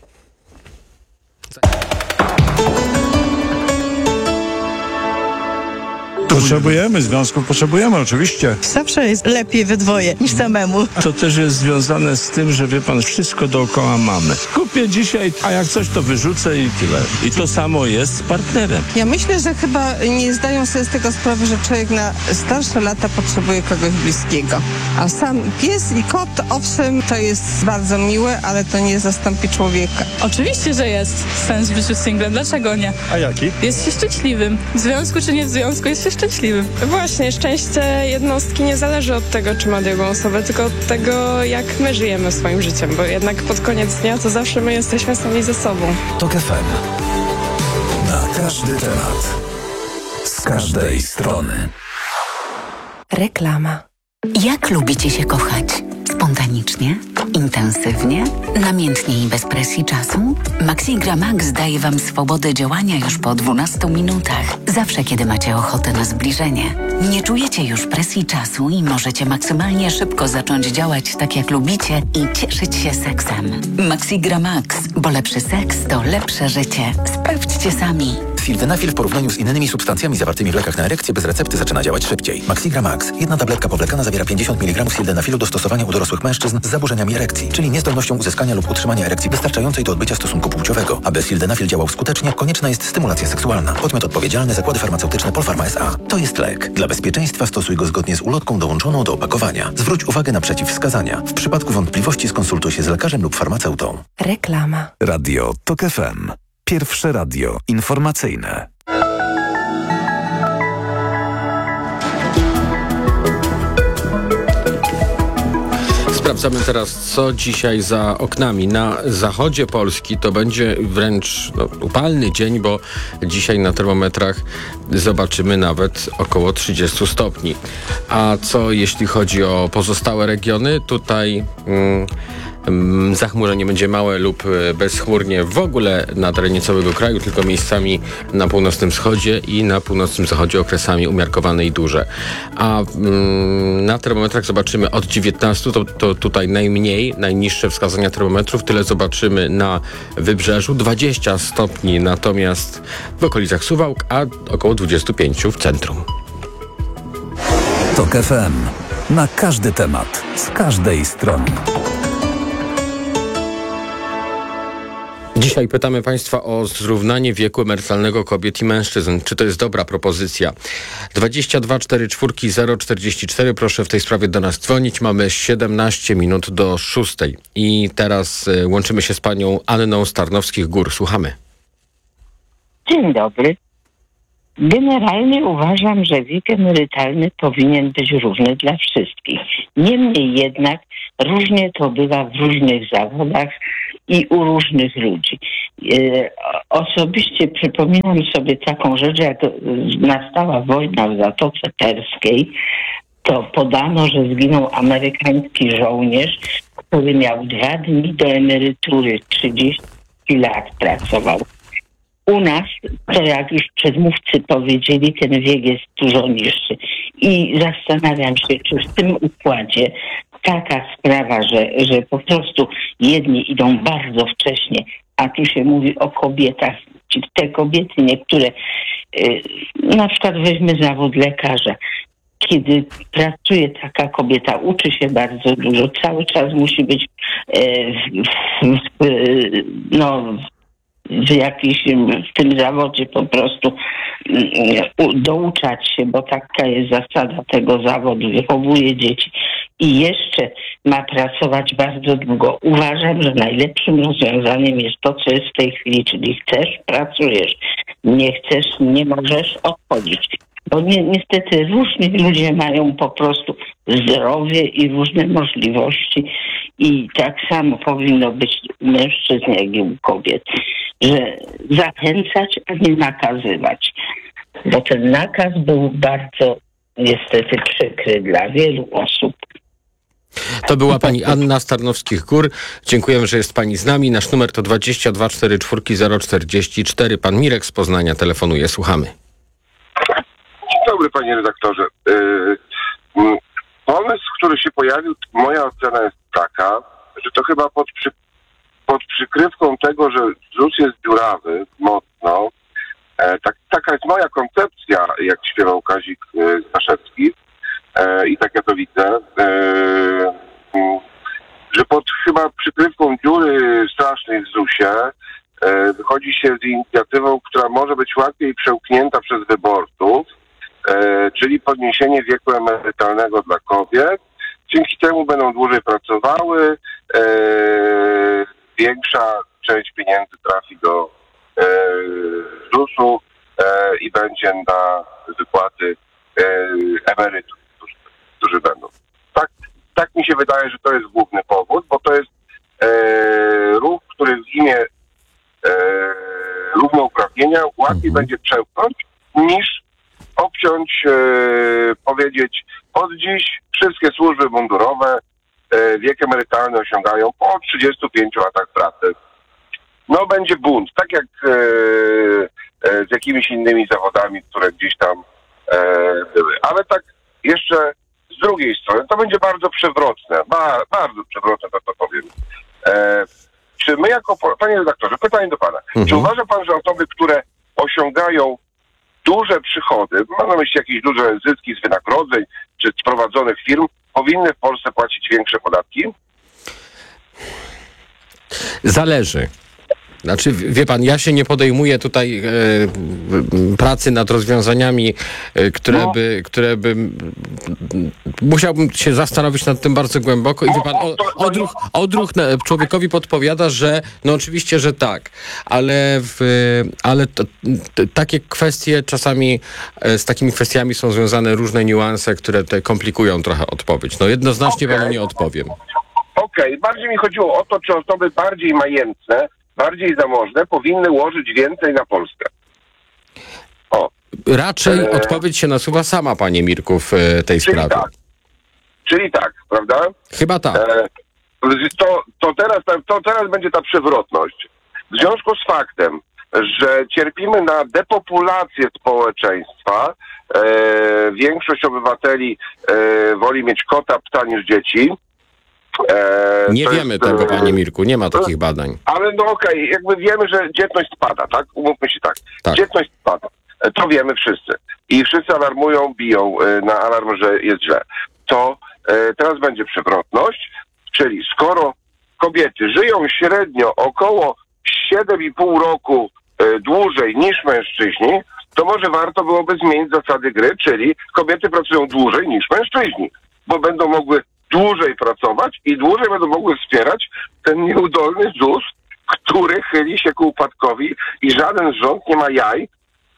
Potrzebujemy związków, potrzebujemy oczywiście. Zawsze jest lepiej we dwoje niż samemu. To też jest związane z tym, że wie pan, wszystko dookoła mamy. Kupię dzisiaj, a jak coś to wyrzucę i tyle. I to samo jest z partnerem. Ja myślę, że chyba nie zdają sobie z tego sprawy, że człowiek na starsze lata potrzebuje kogoś bliskiego. A sam pies i kot, owszem, to jest bardzo miłe, ale to nie zastąpi człowieka. Oczywiście, że jest sens w życiu singlem. Dlaczego nie? A jaki? Jest się szczęśliwym. W związku czy nie w związku, jest się szczęśliwym. Właśnie, szczęście jednostki nie zależy od tego, czy ma drugą osobę, tylko od tego, jak my żyjemy swoim życiem, bo jednak pod koniec dnia to zawsze my jesteśmy sami ze sobą. TOK F M. Na każdy temat. Z każdej strony. Reklama. Jak lubicie się kochać? Spontanicznie? Intensywnie? Namiętnie i bez presji czasu? Maxigra Max daje Wam swobodę działania już po dwunastu minutach. Zawsze, kiedy macie ochotę na zbliżenie. Nie czujecie już presji czasu i możecie maksymalnie szybko zacząć działać tak, jak lubicie i cieszyć się seksem. Maxigra Max, bo lepszy seks to lepsze życie. Sprawdźcie sami. Sildenafil w porównaniu z innymi substancjami zawartymi w lekach na erekcję bez recepty zaczyna działać szybciej. Maxigra Max. Jedna tabletka powlekana zawiera pięćdziesiąt miligramów sildenafilu do stosowania u dorosłych mężczyzn z zaburzeniami erekcji, czyli niezdolnością uzyskania lub utrzymania erekcji wystarczającej do odbycia stosunku płciowego. Aby sildenafil działał skutecznie, konieczna jest stymulacja seksualna. Podmiot odpowiedzialny: Zakłady Farmaceutyczne Polpharma S A. To jest lek. Dla bezpieczeństwa stosuj go zgodnie z ulotką dołączoną do opakowania. Zwróć uwagę na przeciwwskazania. W przypadku wątpliwości skonsultuj się z lekarzem lub farmaceutą. Reklama. Radio TOK F M. Pierwsze radio informacyjne. Sprawdzamy teraz, co dzisiaj za oknami. Na zachodzie Polski to będzie wręcz no, upalny dzień, bo dzisiaj na termometrach zobaczymy nawet około trzydzieści stopni. A co jeśli chodzi o pozostałe regiony? Tutaj mm, mm, zachmurzenie będzie małe lub bezchmurnie w ogóle na terenie całego kraju, tylko miejscami na północnym wschodzie i na północnym zachodzie okresami umiarkowane i duże. A mm, na termometrach zobaczymy od dziewiętnastu, to, to tutaj najmniej, najniższe wskazania termometrów, tyle zobaczymy na wybrzeżu, dwadzieścia stopni natomiast w okolicach Suwałk, a około dwadzieścia pięć w centrum. TOK F M. Na każdy temat, z każdej strony. Dzisiaj pytamy Państwa o zrównanie wieku emerytalnego kobiet i mężczyzn. Czy to jest dobra propozycja? dwadzieścia dwa czterdzieści cztery zero czterdzieści cztery. Proszę w tej sprawie do nas dzwonić. Mamy siedemnaście minut do szóstej. I teraz y, łączymy się z panią Anną z Tarnowskich Gór. Słuchamy. Dzień dobry. Generalnie uważam, że wiek emerytalny powinien być równy dla wszystkich. Niemniej jednak różnie to bywa w różnych zawodach i u różnych ludzi. Osobiście przypominam sobie taką rzecz, jak nastała wojna w Zatoce Perskiej, to podano, że zginął amerykański żołnierz, który miał dwa dni do emerytury, trzydzieści lat pracował. U nas, to jak już przedmówcy powiedzieli, ten wiek jest dużo niższy. I zastanawiam się, czy w tym układzie taka sprawa, że, że po prostu jedni idą bardzo wcześnie, a tu się mówi o kobietach, czy te kobiety niektóre, yy, na przykład weźmy zawód lekarza. Kiedy pracuje taka kobieta, uczy się bardzo dużo, cały czas musi być yy, w, w, yy, no, w jakimś, w tym zawodzie po prostu douczać się, bo taka jest zasada tego zawodu, wychowuje dzieci i jeszcze ma pracować bardzo długo. Uważam, że najlepszym rozwiązaniem jest to, co jest w tej chwili, czyli chcesz, pracujesz, nie chcesz, nie możesz odchodzić. Bo ni- niestety różni ludzie mają po prostu zdrowie i różne możliwości i tak samo powinno być u mężczyzn, jak i u kobiet, że zachęcać, a nie nakazywać. Bo ten nakaz był bardzo niestety przykry dla wielu osób. To była pani Anna z Tarnowskich Gór. Dziękujemy, że jest pani z nami. Nasz numer to dwadzieścia dwa czterdzieści cztery zero czterdzieści cztery. Pan Mirek z Poznania telefonuje. Słuchamy. Dzień dobry, panie redaktorze. Yy, pomysł, który się pojawił, moja ocena jest taka, że to chyba pod, przy, pod przykrywką tego, że ZUS jest dziurawy mocno, e, tak, taka jest moja koncepcja, jak śpiewał Kazik e, Staszewski e, i tak ja to widzę, e, m, że pod chyba przykrywką dziury strasznej w zusie e, wychodzi się z inicjatywą, która może być łatwiej przełknięta przez wyborców, E, czyli podniesienie wieku emerytalnego dla kobiet. Dzięki temu będą dłużej pracowały, e, większa część pieniędzy trafi do e, zusu e, i będzie na wypłaty e, emerytów, którzy, którzy będą. Tak, tak mi się wydaje, że to jest główny powód, bo to jest e, ruch, który w imię e, równouprawnienia łatwiej mhm. będzie przełknąć niż obciąć, e, powiedzieć, od dziś wszystkie służby mundurowe e, wiek emerytalny osiągają po trzydziestu pięciu latach pracy. No będzie bunt, tak jak e, e, z jakimiś innymi zawodami, które gdzieś tam e, były. Ale tak jeszcze z drugiej strony, to będzie bardzo przewrotne, ba, bardzo przewrotne, to to powiem. E, czy my jako, panie redaktorze, pytanie do pana, mhm. czy uważa pan, że osoby, które osiągają duże przychody, mam na myśli jakieś duże zyski z wynagrodzeń czy z prowadzonych firm, powinny w Polsce płacić większe podatki? Zależy. Znaczy, wie pan, ja się nie podejmuję tutaj e, pracy nad rozwiązaniami, e, które, no. by, które by... Musiałbym się zastanowić nad tym bardzo głęboko i wie pan, o, odruch, odruch człowiekowi podpowiada, że no oczywiście, że tak, ale, w, ale to, t, takie kwestie czasami, z takimi kwestiami są związane różne niuanse, które te komplikują trochę odpowiedź. No jednoznacznie okay. panu nie odpowiem. Okej, okay. Bardziej mi chodziło o to, czy osoby bardziej majętne, bardziej zamożne powinny łożyć więcej na Polskę. O. Raczej e... odpowiedź się nasuwa sama, panie Mirku, w tej Czyli sprawie. Tak. Czyli tak, prawda? Chyba tak. E... To, to, teraz, to teraz będzie ta przewrotność. W związku z faktem, że cierpimy na depopulację społeczeństwa, e... większość obywateli e... woli mieć kota, psa niż dzieci. E, nie wiemy jest, tego, panie Mirku, nie ma takich badań. Ale no okej, okay, jakby wiemy, że dzietność spada, tak? Umówmy się tak. tak. Dzietność spada. To wiemy wszyscy. I wszyscy alarmują, biją na alarm, że jest źle. To e, teraz będzie przewrotność, czyli skoro kobiety żyją średnio około siedem i pół roku e, dłużej niż mężczyźni, to może warto byłoby zmienić zasady gry, czyli kobiety pracują dłużej niż mężczyźni, bo będą mogły dłużej pracować i dłużej będą mogły wspierać ten nieudolny ZUS, który chyli się ku upadkowi i żaden rząd nie ma jaj,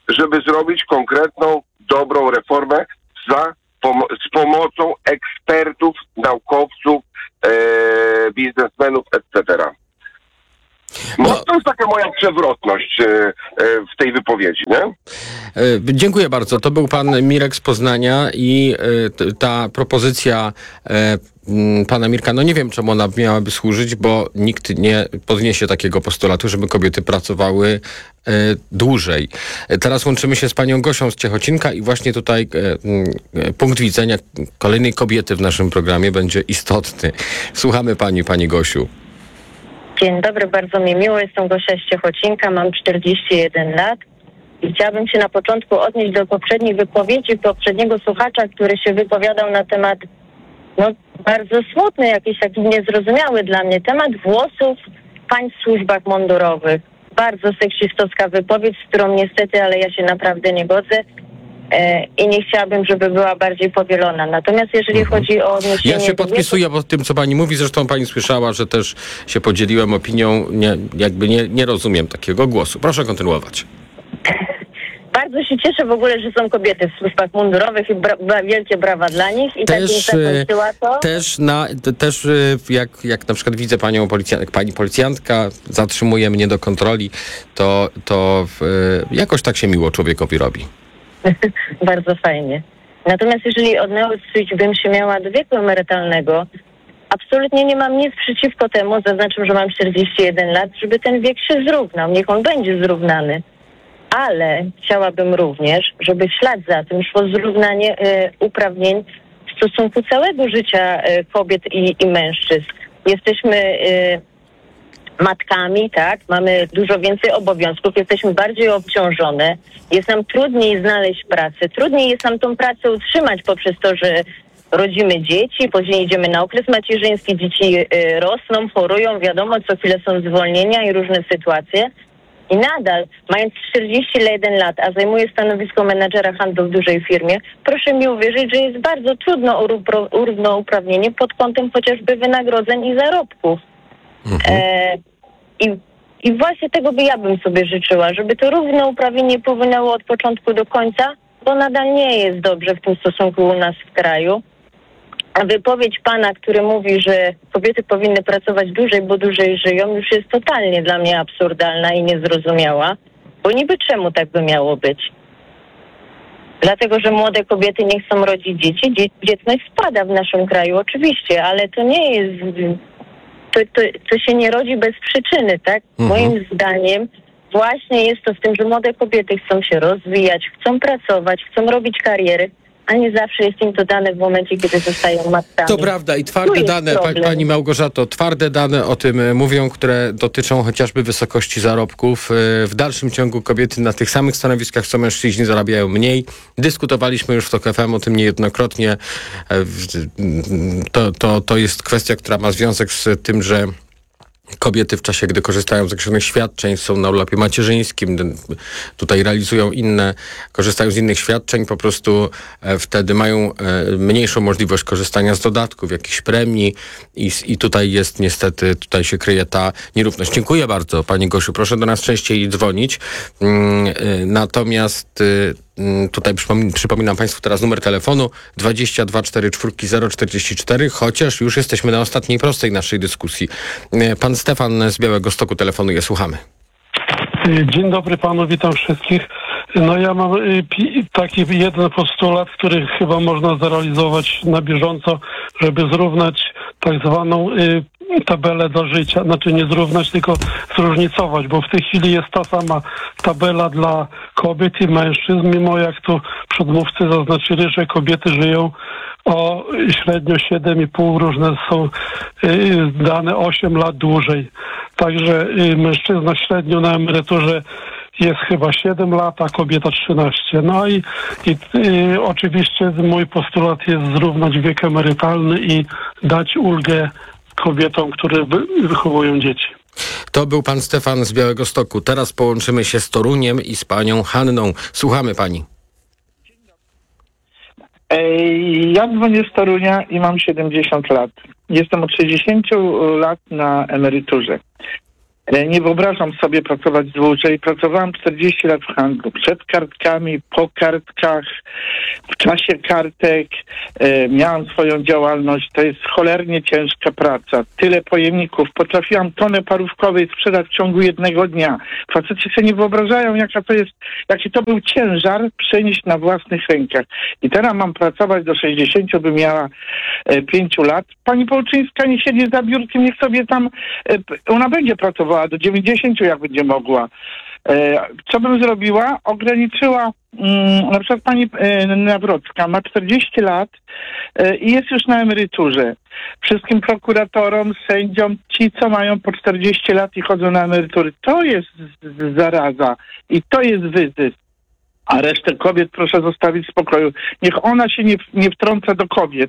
żeby zrobić konkretną, dobrą reformę za, pom- z pomocą ekspertów, naukowców, e, biznesmenów, et cetera. No, to jest taka moja przewrotność e, e, w tej wypowiedzi, nie? E, Dziękuję bardzo. To był pan Mirek z Poznania i e, t- ta propozycja e, m, pana Mirka, no nie wiem, czemu ona miałaby służyć, bo nikt nie podniesie takiego postulatu, żeby kobiety pracowały e, dłużej. E, Teraz łączymy się z panią Gosią z Ciechocinka i właśnie tutaj e, m, e, punkt widzenia kolejnej kobiety w naszym programie będzie istotny. Słuchamy pani, pani Gosiu. Dzień dobry, bardzo mi miło. Jestem Gosia z Ciechocinka, mam czterdzieści jeden lat i chciałabym się na początku odnieść do poprzedniej wypowiedzi poprzedniego słuchacza, który się wypowiadał na temat, no bardzo smutny, jakiś taki niezrozumiały dla mnie, temat włosów pań w służbach mundurowych. Bardzo seksistowska wypowiedź, z którą niestety, ale ja się naprawdę nie godzę. I nie chciałabym, żeby była bardziej powielona. Natomiast jeżeli mhm. chodzi o odniesienie... Ja się podpisuję pod tym, co pani mówi. Zresztą pani słyszała, że też się podzieliłem opinią. Nie, jakby nie, nie rozumiem takiego głosu. Proszę kontynuować. Bardzo się cieszę w ogóle, że są kobiety w służbach mundurowych i bra- bra- wielkie brawa dla nich. I też, tak zakończyła to. Też, na, też jak, jak na przykład widzę panią policjant, pani policjantka zatrzymuje mnie do kontroli, to, to w, jakoś tak się miło człowiekowi robi. Bardzo fajnie. Natomiast jeżeli odnosić bym się miała do wieku emerytalnego, absolutnie nie mam nic przeciwko temu, zaznaczam, że mam czterdzieści jeden lat, żeby ten wiek się zrównał. Niech on będzie zrównany. Ale chciałabym również, żeby w ślad za tym szło zrównanie y, uprawnień w stosunku całego życia y, kobiet i, i mężczyzn. Jesteśmy y, matkami, tak? Mamy dużo więcej obowiązków, jesteśmy bardziej obciążone, jest nam trudniej znaleźć pracę, trudniej jest nam tą pracę utrzymać poprzez to, że rodzimy dzieci, później idziemy na okres macierzyński, dzieci y, rosną, chorują, wiadomo, co chwilę są zwolnienia i różne sytuacje. I nadal, mając czterdzieści jeden lat, a zajmuję stanowisko menadżera handlu w dużej firmie, proszę mi uwierzyć, że jest bardzo trudno o równouprawnienie pod kątem chociażby wynagrodzeń i zarobków. Mhm. E, i, I właśnie tego by ja bym sobie życzyła, żeby to równouprawnienie płynęło od początku do końca, bo nadal nie jest dobrze w tym stosunku u nas w kraju. A wypowiedź pana, który mówi, że kobiety powinny pracować dłużej, bo dłużej żyją, już jest totalnie dla mnie absurdalna i niezrozumiała, bo niby czemu tak by miało być? Dlatego, że młode kobiety nie chcą rodzić dzieci. Dzie- dzietność spada w naszym kraju, oczywiście, ale to nie jest... To, to, to się nie rodzi bez przyczyny, tak? Mhm. Moim zdaniem właśnie jest to z tym, że młode kobiety chcą się rozwijać, chcą pracować, chcą robić kariery, a nie zawsze jest im to dane w momencie, kiedy zostają matkami. To prawda i twarde dane, pa, pani Małgorzato, twarde dane o tym mówią, które dotyczą chociażby wysokości zarobków. W dalszym ciągu kobiety na tych samych stanowiskach co mężczyźni zarabiają mniej. Dyskutowaliśmy już w TOK F M o tym niejednokrotnie. To, to, to jest kwestia, która ma związek z tym, że kobiety w czasie, gdy korzystają z określonych świadczeń, są na urlopie macierzyńskim, tutaj realizują inne, korzystają z innych świadczeń, po prostu e, wtedy mają e, mniejszą możliwość korzystania z dodatków, jakichś premii i, i tutaj jest niestety, tutaj się kryje ta nierówność. Dziękuję bardzo pani Gosiu, proszę do nas częściej dzwonić. Mm, e, natomiast e, Tutaj przypom- przypominam państwu teraz numer telefonu dwadzieścia dwa czterdzieści cztery zero czterdzieści cztery, chociaż już jesteśmy na ostatniej prostej naszej dyskusji. Pan Stefan z Białegostoku telefonuje, słuchamy. Dzień dobry panu, witam wszystkich. No ja mam taki jeden postulat, który chyba można zrealizować na bieżąco, żeby zrównać tak zwaną tabelę do życia, znaczy nie zrównać, tylko zróżnicować, bo w tej chwili jest ta sama tabela dla kobiet i mężczyzn, mimo jak tu przedmówcy zaznaczyli, że kobiety żyją o średnio siedem i pół, różne są y, dane osiem lat dłużej. Także y, mężczyzna średnio na emeryturze jest chyba siedem lat, a kobieta trzynaście. No i, i y, oczywiście mój postulat jest zrównać wiek emerytalny i dać ulgę kobietom, które wychowują dzieci. To był pan Stefan z Białegostoku. Teraz połączymy się z Toruniem i z panią Hanną. Słuchamy pani. Ja dzwonię z Torunia i mam siedemdziesiąt lat. Jestem od sześćdziesięciu lat na emeryturze. E, Nie wyobrażam sobie pracować dłużej. Pracowałem czterdzieści lat w handlu. Przed kartkami, po kartkach, w czasie kartek. E, miałem swoją działalność. To jest cholernie ciężka praca. Tyle pojemników. Potrafiłam tonę parówkowej sprzedać w ciągu jednego dnia. Faceci sobie nie wyobrażają, jaka to jest, jaki to był ciężar przenieść na własnych rękach. I teraz mam pracować do sześćdziesięciu, by miała e, pięciu lat. Pani Połczyńska nie siedzi za biurkiem, niech sobie tam, e, ona będzie pracowała do dziewięćdziesięciu, jak będzie mogła. E, co bym zrobiła? Ograniczyła, mm, na przykład pani e, Nawrocka ma czterdzieści lat e, i jest już na emeryturze. Wszystkim prokuratorom, sędziom, ci co mają po czterdzieści lat i chodzą na emerytury, to jest z- z- zaraza i to jest wyzysk. A resztę kobiet proszę zostawić w spokoju. Niech ona się nie, nie wtrąca do kobiet,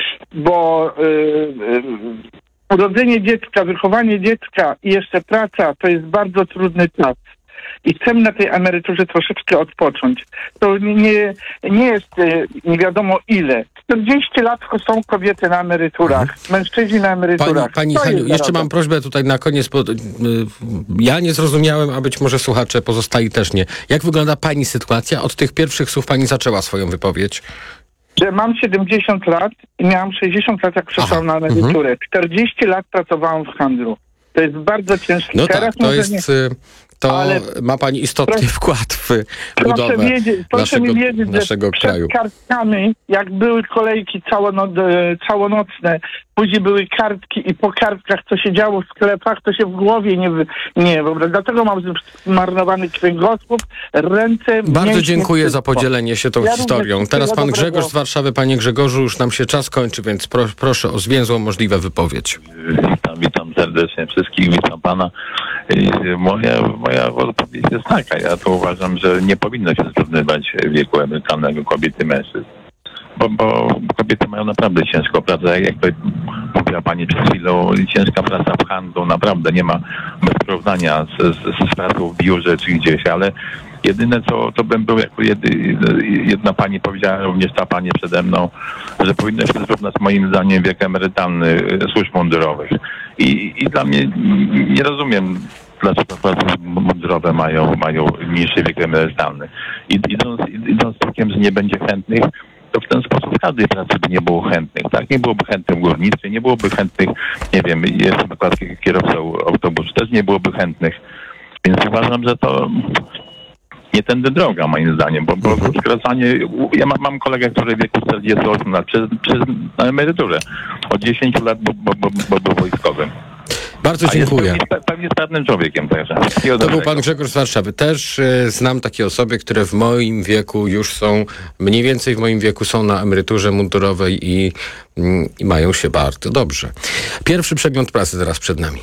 bo yy, yy, urodzenie dziecka, wychowanie dziecka i jeszcze praca to jest bardzo trudny czas. I chcemy na tej emeryturze troszeczkę odpocząć. To nie, nie jest yy, nie wiadomo ile. czterdzieści lat są kobiety na emeryturach, mhm. mężczyźni na emeryturach. Pani, pani To Haniu, jest jeszcze zaraza. mam prośbę tutaj na koniec, bo y, ja nie zrozumiałem, a być może słuchacze pozostali też nie. Jak wygląda pani sytuacja? Od tych pierwszych słów pani zaczęła swoją wypowiedź. Że mam siedemdziesiąt lat i miałam sześćdziesiąt lat, jak przeszłam na emeryturę. Mhm. czterdzieści lat pracowałam w handlu. To jest bardzo ciężkie. No Teraz tak, to może jest... nie... y, To Ale ma pani istotny proszę, wkład w Proszę budowę wiedzieć, proszę naszego, mi wiedzieć, naszego że kraju. przed kartkami, jak były kolejki całono, e, całonocne, później były kartki i po kartkach, co się działo w sklepach, to się w głowie nie... wy- nie wyobrażam. Dlatego mam zmarnowany kręgosłup, ręce... Bardzo mięśnie, dziękuję za wszystko. podzielenie się tą Ja również historią. wszystkiego Teraz pan dobrego. Grzegorz z Warszawy. Panie Grzegorzu, już nam się czas kończy, więc pro, proszę o zwięzłą możliwą wypowiedź. Witam, witam serdecznie wszystkich, witam pana. I Moja, moja odpowiedź jest taka, ja to uważam, że nie powinno się zrównywać wieku emerytalnego kobiety i mężczyzn. Bo, bo kobiety mają naprawdę ciężką pracę, jak to mówiła pani przed chwilą, ciężka praca w handlu, naprawdę nie ma bez porównania z, z, z pracą w biurze czy gdzieś, ale jedyne co to bym był, jako jedy, jedna pani powiedziała, również ta pani przede mną, że powinno się zrównać moim zdaniem wiek emerytalny służb mundurowych. I, i dla mnie nie rozumiem, dlaczego służby mundurowe mają, mają niższy wiek emerytalny. I, idąc, idąc tokiem, że nie będzie chętnych, to w ten sposób w każdej pracy by nie było chętnych, tak? Nie byłoby chętnych w górnictwie, nie byłoby chętnych, nie wiem, jestem akurat kierowcą autobusu, też nie byłoby chętnych. Więc uważam, że to nie tędy droga, moim zdaniem, bo, bo skracanie, ja mam, mam kolegę, który w wieku czterdziestu ośmiu lat, przez, przez, na emeryturze, od dziesięciu lat, bo, bo, bo, bo był wojskowym. Bardzo dziękuję. A jest pewnie, pewnie sprawnym człowiekiem także. To był pan Grzegorz z Warszawy. Też y, znam takie osoby, które w moim wieku już są, mniej więcej w moim wieku są na emeryturze mundurowej i, y, i mają się bardzo dobrze. Pierwszy przegląd prasy teraz przed nami.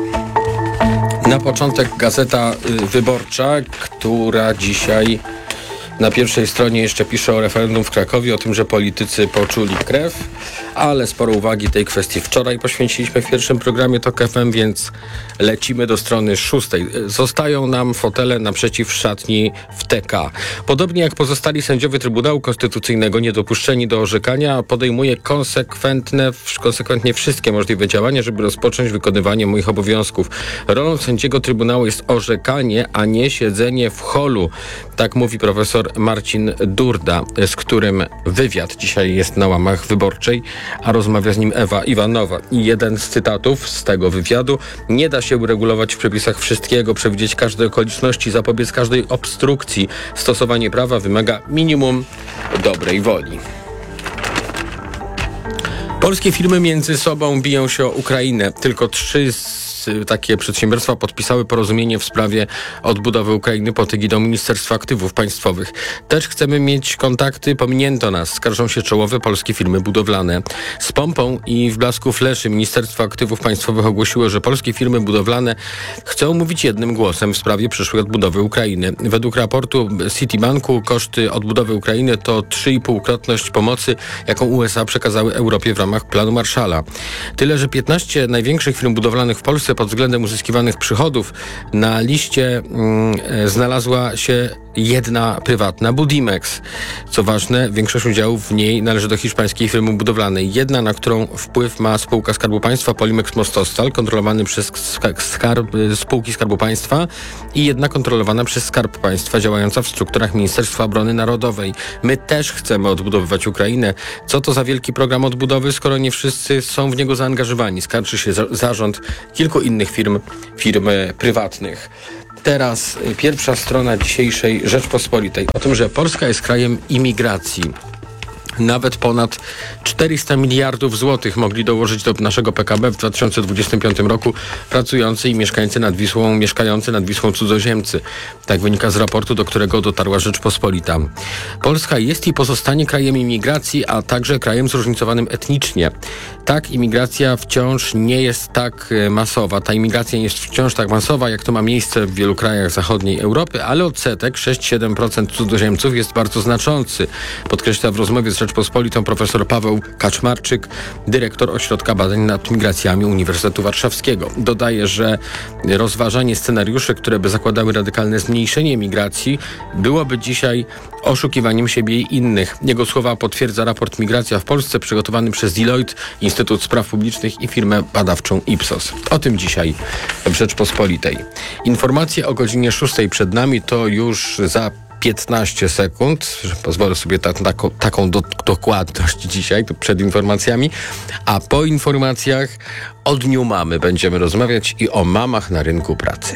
Na początek Gazeta y, Wyborcza, która dzisiaj na pierwszej stronie jeszcze pisze o referendum w Krakowie, o tym, że politycy poczuli krew, ale sporo uwagi tej kwestii wczoraj poświęciliśmy w pierwszym programie TOK F M, więc lecimy do strony szóstej. Zostają nam fotele naprzeciw szatni w T K. Podobnie jak pozostali sędziowie Trybunału Konstytucyjnego niedopuszczeni do orzekania, podejmuję konsekwentne, konsekwentnie wszystkie możliwe działania, żeby rozpocząć wykonywanie moich obowiązków. Rolą sędziego Trybunału jest orzekanie, a nie siedzenie w holu. Tak mówi profesor Marcin Durda, z którym wywiad dzisiaj jest na łamach Wyborczej, a rozmawia z nim Ewa Iwanowa. I jeden z cytatów z tego wywiadu: nie da się uregulować w przepisach wszystkiego, przewidzieć każdej okoliczności, zapobiec każdej obstrukcji. Stosowanie prawa wymaga minimum dobrej woli. Polskie firmy między sobą biją się o Ukrainę. Tylko trzy z takie przedsiębiorstwa podpisały porozumienie w sprawie odbudowy Ukrainy pod egidą Ministerstwa Aktywów Państwowych. Też chcemy mieć kontakty, pominięto nas, skarżą się czołowe polskie firmy budowlane. Z pompą i w blasku fleszy Ministerstwo Aktywów Państwowych ogłosiło, że polskie firmy budowlane chcą mówić jednym głosem w sprawie przyszłej odbudowy Ukrainy. Według raportu Citibanku koszty odbudowy Ukrainy to trzy i pół krotność pomocy, jaką U S A przekazały Europie w ramach planu Marshalla. Tyle, że piętnaście największych firm budowlanych w Polsce pod względem uzyskiwanych przychodów na liście mm, znalazła się jedna prywatna, Budimex. Co ważne, większość udziałów w niej należy do hiszpańskiej firmy budowlanej. Jedna, na którą wpływ ma spółka Skarbu Państwa, Polimex Mostostal, kontrolowany przez skarb, spółki Skarbu Państwa, i jedna kontrolowana przez Skarb Państwa, działająca w strukturach Ministerstwa Obrony Narodowej. My też chcemy odbudowywać Ukrainę. Co to za wielki program odbudowy, skoro nie wszyscy są w niego zaangażowani? Skarży się za- zarząd kilku innych firm, firm prywatnych. Teraz pierwsza strona dzisiejszej Rzeczpospolitej o tym, że Polska jest krajem imigracji. Nawet ponad czterysta miliardów złotych mogli dołożyć do naszego P K B w dwa tysiące dwudziestym piątym roku pracujący i mieszkańcy nad Wisłą, mieszkający nad Wisłą cudzoziemcy. Tak wynika z raportu, do którego dotarła Rzeczpospolita. Polska jest i pozostanie krajem imigracji, a także krajem zróżnicowanym etnicznie. Tak, imigracja wciąż nie jest tak masowa. Ta imigracja nie jest wciąż tak masowa, jak to ma miejsce w wielu krajach zachodniej Europy, ale odsetek sześć do siedem procent cudzoziemców jest bardzo znaczący. Podkreśla w rozmowie z Rzeczpospolitą profesor Paweł Kaczmarczyk, dyrektor Ośrodka Badań nad Migracjami Uniwersytetu Warszawskiego. Dodaje, że rozważanie scenariuszy, które by zakładały radykalne zmniejszenie migracji, byłoby dzisiaj oszukiwaniem siebie i innych. Jego słowa potwierdza raport Migracja w Polsce przygotowany przez Deloitte, Instytut Spraw Publicznych i firmę badawczą Ipsos. O tym dzisiaj w Rzeczpospolitej. Informacje o godzinie szóstej przed nami, to już za piętnaście sekund. Pozwolę sobie ta, taką, taką do, dokładność dzisiaj tu przed informacjami. A po informacjach o Dniu Mamy będziemy rozmawiać i o mamach na rynku pracy.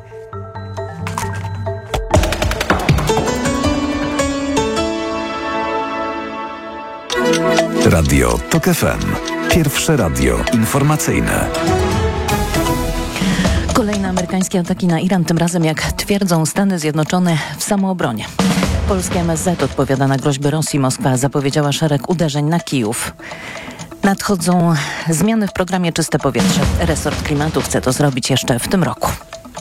Radio TOK F M. Pierwsze radio informacyjne. Kolejne amerykańskie ataki na Iran, tym razem, jak twierdzą Stany Zjednoczone, w samoobronie. Polskie M S Z odpowiada na groźby Rosji. Moskwa zapowiedziała szereg uderzeń na Kijów. Nadchodzą zmiany w programie Czyste Powietrze. Resort Klimatu chce to zrobić jeszcze w tym roku.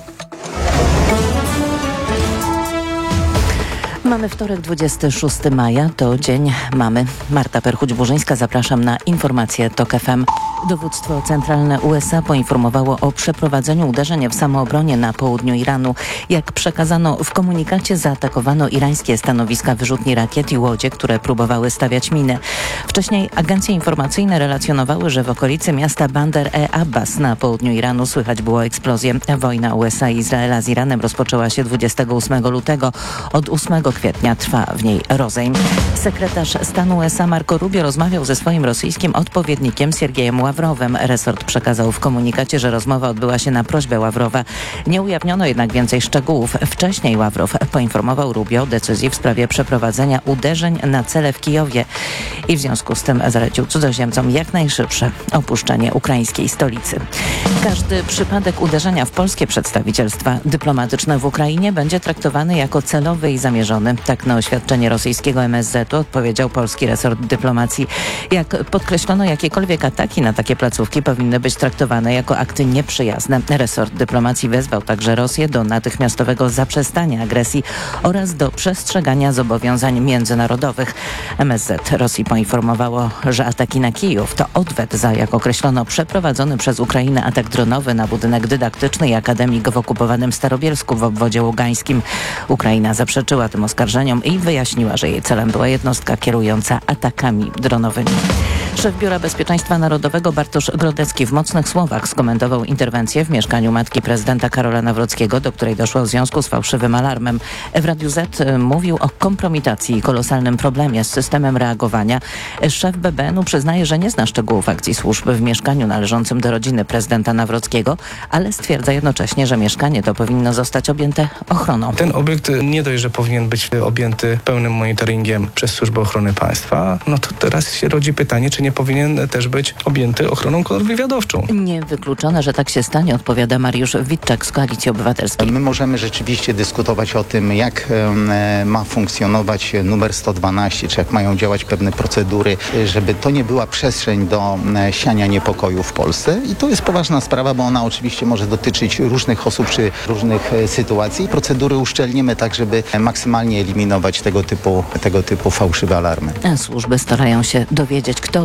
Mamy wtorek, dwudziestego szóstego maja, to Dzień Mamy. Marta Perchuć-Burzyńska, zapraszam na informacje TOK F M. Dowództwo centralne U S A poinformowało o przeprowadzeniu uderzeń w samoobronie na południu Iranu. Jak przekazano w komunikacie, zaatakowano irańskie stanowiska wyrzutni rakiet i łodzie, które próbowały stawiać miny. Wcześniej agencje informacyjne relacjonowały, że w okolicy miasta Bandar e Abbas na południu Iranu słychać było eksplozję. Wojna U S A i Izraela z Iranem rozpoczęła się dwudziestego ósmego lutego. Od ósmego kwietnia trwa w niej rozejm. Sekretarz stanu U S A Marco Rubio rozmawiał ze swoim rosyjskim odpowiednikiem Siergiejem Ławrowem. Resort przekazał w komunikacie, że rozmowa odbyła się na prośbę Ławrowa. Nie ujawniono jednak więcej szczegółów. Wcześniej Ławrow poinformował Rubio o decyzji w sprawie przeprowadzenia uderzeń na cele w Kijowie i w związku z tym zalecił cudzoziemcom jak najszybsze opuszczenie ukraińskiej stolicy. Każdy przypadek uderzenia w polskie przedstawicielstwa dyplomatyczne w Ukrainie będzie traktowany jako celowy i zamierzony. Tak na oświadczenie rosyjskiego M S Z odpowiedział polski resort dyplomacji. Jak podkreślono, jakiekolwiek ataki na takie placówki powinny być traktowane jako akty nieprzyjazne. Resort dyplomacji wezwał także Rosję do natychmiastowego zaprzestania agresji oraz do przestrzegania zobowiązań międzynarodowych. M S Z Rosji poinformowało, że ataki na Kijów to odwet za, jak określono, przeprowadzony przez Ukrainę atak dronowy na budynek dydaktyczny i akademik w okupowanym Starobielsku w obwodzie ługańskim. Ukraina zaprzeczyła tym oskarżeniom i wyjaśniła, że jej celem była jednostka kierująca atakami dronowymi. Szef Biura Bezpieczeństwa Narodowego Bartosz Grodecki w mocnych słowach skomentował interwencję w mieszkaniu matki prezydenta Karola Nawrockiego, do której doszło w związku z fałszywym alarmem. W Radiu Z mówił o kompromitacji i kolosalnym problemie z systemem reagowania. Szef B B N-u przyznaje, że nie zna szczegółów akcji służb w mieszkaniu należącym do rodziny prezydenta Nawrockiego, ale stwierdza jednocześnie, że mieszkanie to powinno zostać objęte ochroną. Ten obiekt nie dość, że powinien być objęty pełnym monitoringiem przez Służbę Ochrony Państwa, no to teraz się rodzi pytanie, czy nie powinien też być objęty ochroną kontrwywiadowczą. Niewykluczone, że tak się stanie, odpowiada Mariusz Witczak z Koalicji Obywatelskiej. My możemy rzeczywiście dyskutować o tym, jak e, ma funkcjonować numer sto dwanaście, czy jak mają działać pewne procedury, żeby to nie była przestrzeń do e, siania niepokoju w Polsce. I to jest poważna sprawa, bo ona oczywiście może dotyczyć różnych osób czy różnych e, sytuacji. Procedury uszczelnimy tak, żeby maksymalnie eliminować tego typu, tego typu fałszywe alarmy. Służby starają się dowiedzieć, kto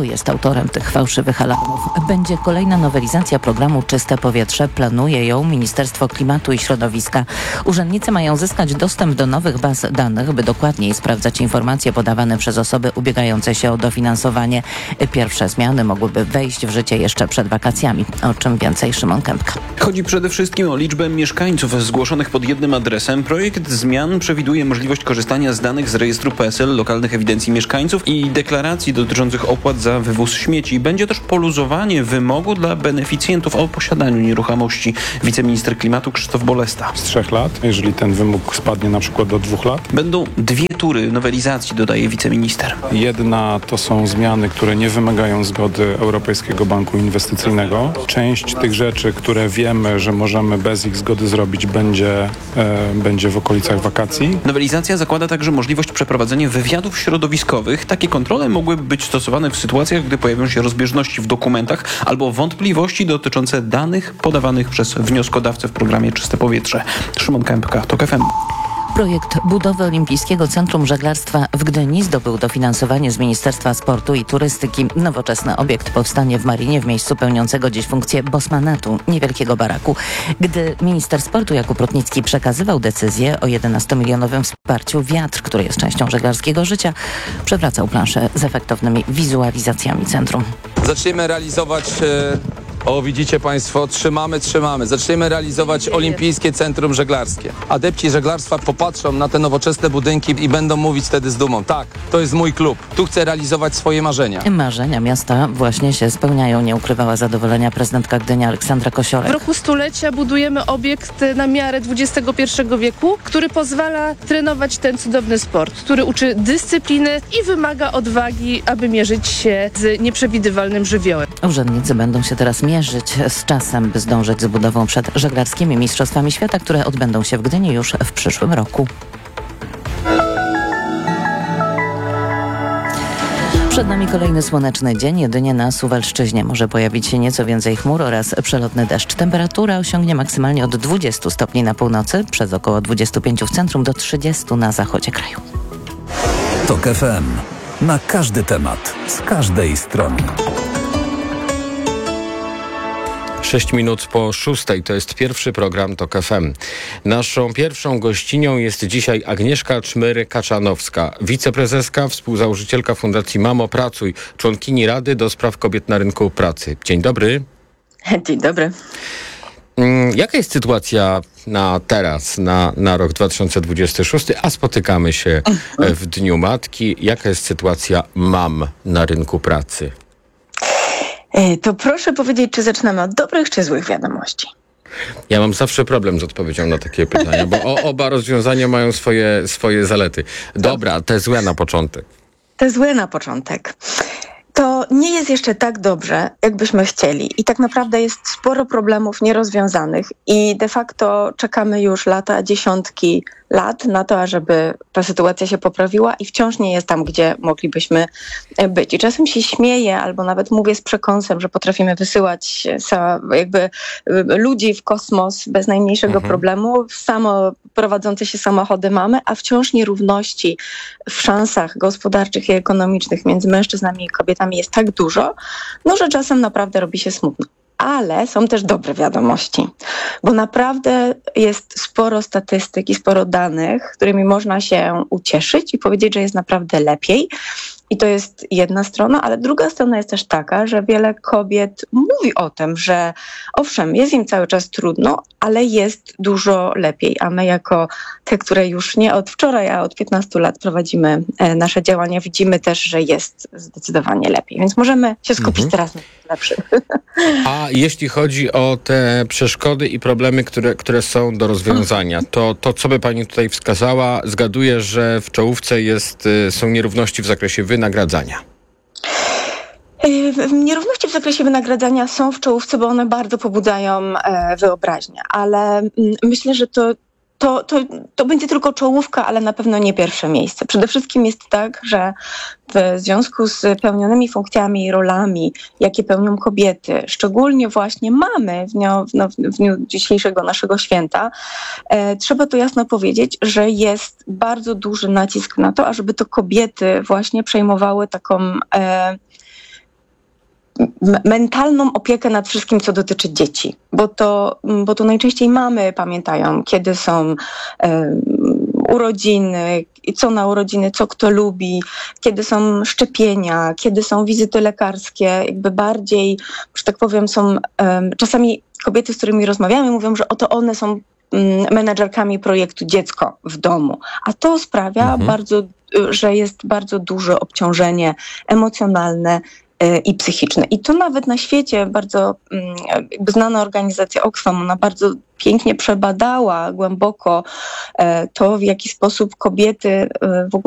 jest autorem tych fałszywych alarmów. Będzie kolejna nowelizacja programu Czyste Powietrze. Planuje ją Ministerstwo Klimatu i Środowiska. Urzędnicy mają zyskać dostęp do nowych baz danych, by dokładniej sprawdzać informacje podawane przez osoby ubiegające się o dofinansowanie. Pierwsze zmiany mogłyby wejść w życie jeszcze przed wakacjami. O czym więcej Szymon Kępka. Chodzi przede wszystkim o liczbę mieszkańców zgłoszonych pod jednym adresem. Projekt zmian przewiduje możliwość korzystania z danych z rejestru P S L, lokalnych ewidencji mieszkańców i deklaracji dotyczących opłat za wywóz śmieci. Będzie też poluzowanie wymogu dla beneficjentów o posiadaniu nieruchomości. Wiceminister klimatu Krzysztof Bolesta. Z trzech lat, jeżeli ten wymóg spadnie na przykład do dwóch lat. Będą dwie tury nowelizacji, dodaje wiceminister. Jedna to są zmiany, które nie wymagają zgody Europejskiego Banku Inwestycyjnego. Część tych rzeczy, które wiemy, że możemy bez ich zgody zrobić, będzie, e, będzie w okolicach wakacji. Nowelizacja zakłada także możliwość przeprowadzenia wywiadów środowiskowych. Takie kontrole mogłyby być stosowane w sytuacjach, gdy pojawią się rozbieżności w dokumentach albo wątpliwości dotyczące danych podawanych przez wnioskodawcę w programie Czyste Powietrze. Szymon Kępka, TOK F M. Projekt budowy Olimpijskiego Centrum Żeglarstwa w Gdyni zdobył dofinansowanie z Ministerstwa Sportu i Turystyki. Nowoczesny obiekt powstanie w Marinie w miejscu pełniącego dziś funkcję bosmanatu, niewielkiego baraku. Gdy minister sportu Jakub Rutnicki przekazywał decyzję o jedenastomilionowym wsparciu, wiatr, który jest częścią żeglarskiego życia, przewracał planszę z efektownymi wizualizacjami centrum. Zaczniemy realizować... E... O, widzicie Państwo, trzymamy, trzymamy. Zaczniemy realizować Olimpijskie Centrum Żeglarskie. Adepci żeglarstwa popatrzą na te nowoczesne budynki i będą mówić wtedy z dumą: tak, to jest mój klub, tu chcę realizować swoje marzenia. Marzenia miasta właśnie się spełniają, nie ukrywała zadowolenia prezydentka Gdyni Aleksandra Kosiorek. W roku stulecia budujemy obiekt na miarę dwudziestego pierwszego wieku, który pozwala trenować ten cudowny sport, który uczy dyscypliny i wymaga odwagi, aby mierzyć się z nieprzewidywalnym żywiołem. Urzędnicy będą się teraz mierzyć z czasem, by zdążyć z budową przed żeglarskimi mistrzostwami świata, które odbędą się w Gdyni już w przyszłym roku. Przed nami kolejny słoneczny dzień. Jedynie na Suwalszczyźnie może pojawić się nieco więcej chmur oraz przelotny deszcz. Temperatura osiągnie maksymalnie od dwudziestu stopni na północy, przez około dwudziestu pięciu w centrum do trzydziestu na zachodzie kraju. TOK F M. Na każdy temat, z każdej strony. Sześć minut po szóstej, to jest pierwszy program TOK F M. Naszą pierwszą gościnią jest dzisiaj Agnieszka Czmyry-Kaczanowska, wiceprezeska, współzałożycielka Fundacji Mamo Pracuj, członkini Rady do Spraw Kobiet na Rynku Pracy. Dzień dobry. Dzień dobry. Jaka jest sytuacja na teraz, na, na rok dwa tysiące dwudziesty szósty, a spotykamy się w Dniu Matki. Jaka jest sytuacja mam na rynku pracy? To proszę powiedzieć, czy zaczynamy od dobrych, czy złych wiadomości? Ja mam zawsze problem z odpowiedzią na takie pytania, bo o, oba rozwiązania mają swoje, swoje zalety. Dobra, te złe na początek. Te złe na początek. To nie jest jeszcze tak dobrze, jakbyśmy chcieli. I tak naprawdę jest sporo problemów nierozwiązanych i de facto czekamy już lata, dziesiątki lat na to, ażeby ta sytuacja się poprawiła i wciąż nie jest tam, gdzie moglibyśmy być. I czasem się śmieję albo nawet mówię z przekąsem, że potrafimy wysyłać jakby ludzi w kosmos bez najmniejszego mhm. problemu. Samo prowadzące się samochody mamy, a wciąż nierówności w szansach gospodarczych i ekonomicznych między mężczyznami i kobietami jest tak dużo, no że czasem naprawdę robi się smutno. Ale są też dobre wiadomości, bo naprawdę jest sporo statystyk i sporo danych, którymi można się ucieszyć i powiedzieć, że jest naprawdę lepiej. I to jest jedna strona, ale druga strona jest też taka, że wiele kobiet mówi o tym, że owszem, jest im cały czas trudno, ale jest dużo lepiej. A my jako te, które już nie od wczoraj, a od piętnastu lat prowadzimy nasze działania, widzimy też, że jest zdecydowanie lepiej. Więc możemy się skupić mhm. teraz na lepszym. A jeśli chodzi o te przeszkody i problemy, które, które są do rozwiązania, to, to co by pani tutaj wskazała? Zgaduję, że w czołówce jest, są nierówności w zakresie wynagradzania. Nierówności w zakresie wynagradzania są w czołówce, bo one bardzo pobudzają wyobraźnię, ale myślę, że to To, to, to będzie tylko czołówka, ale na pewno nie pierwsze miejsce. Przede wszystkim jest tak, że w związku z pełnionymi funkcjami i rolami, jakie pełnią kobiety, szczególnie właśnie mamy w dniu, no, w dniu dzisiejszego naszego święta, e, trzeba to jasno powiedzieć, że jest bardzo duży nacisk na to, ażeby to kobiety właśnie przejmowały taką... E, m- mentalną opiekę nad wszystkim, co dotyczy dzieci, bo to, bo to najczęściej mamy pamiętają, kiedy są e, urodziny, co na urodziny, co kto lubi, kiedy są szczepienia, kiedy są wizyty lekarskie, jakby bardziej, że tak powiem, są e, czasami kobiety, z którymi rozmawiamy, mówią, że oto one są menedżerkami projektu Dziecko w domu, a to sprawia Mhm. bardzo, że jest bardzo duże obciążenie emocjonalne y, i psychiczne. I to nawet na świecie bardzo mm, jakby znana organizacja Oxfam, ona bardzo pięknie przebadała głęboko e, to, w jaki sposób kobiety e, w ogóle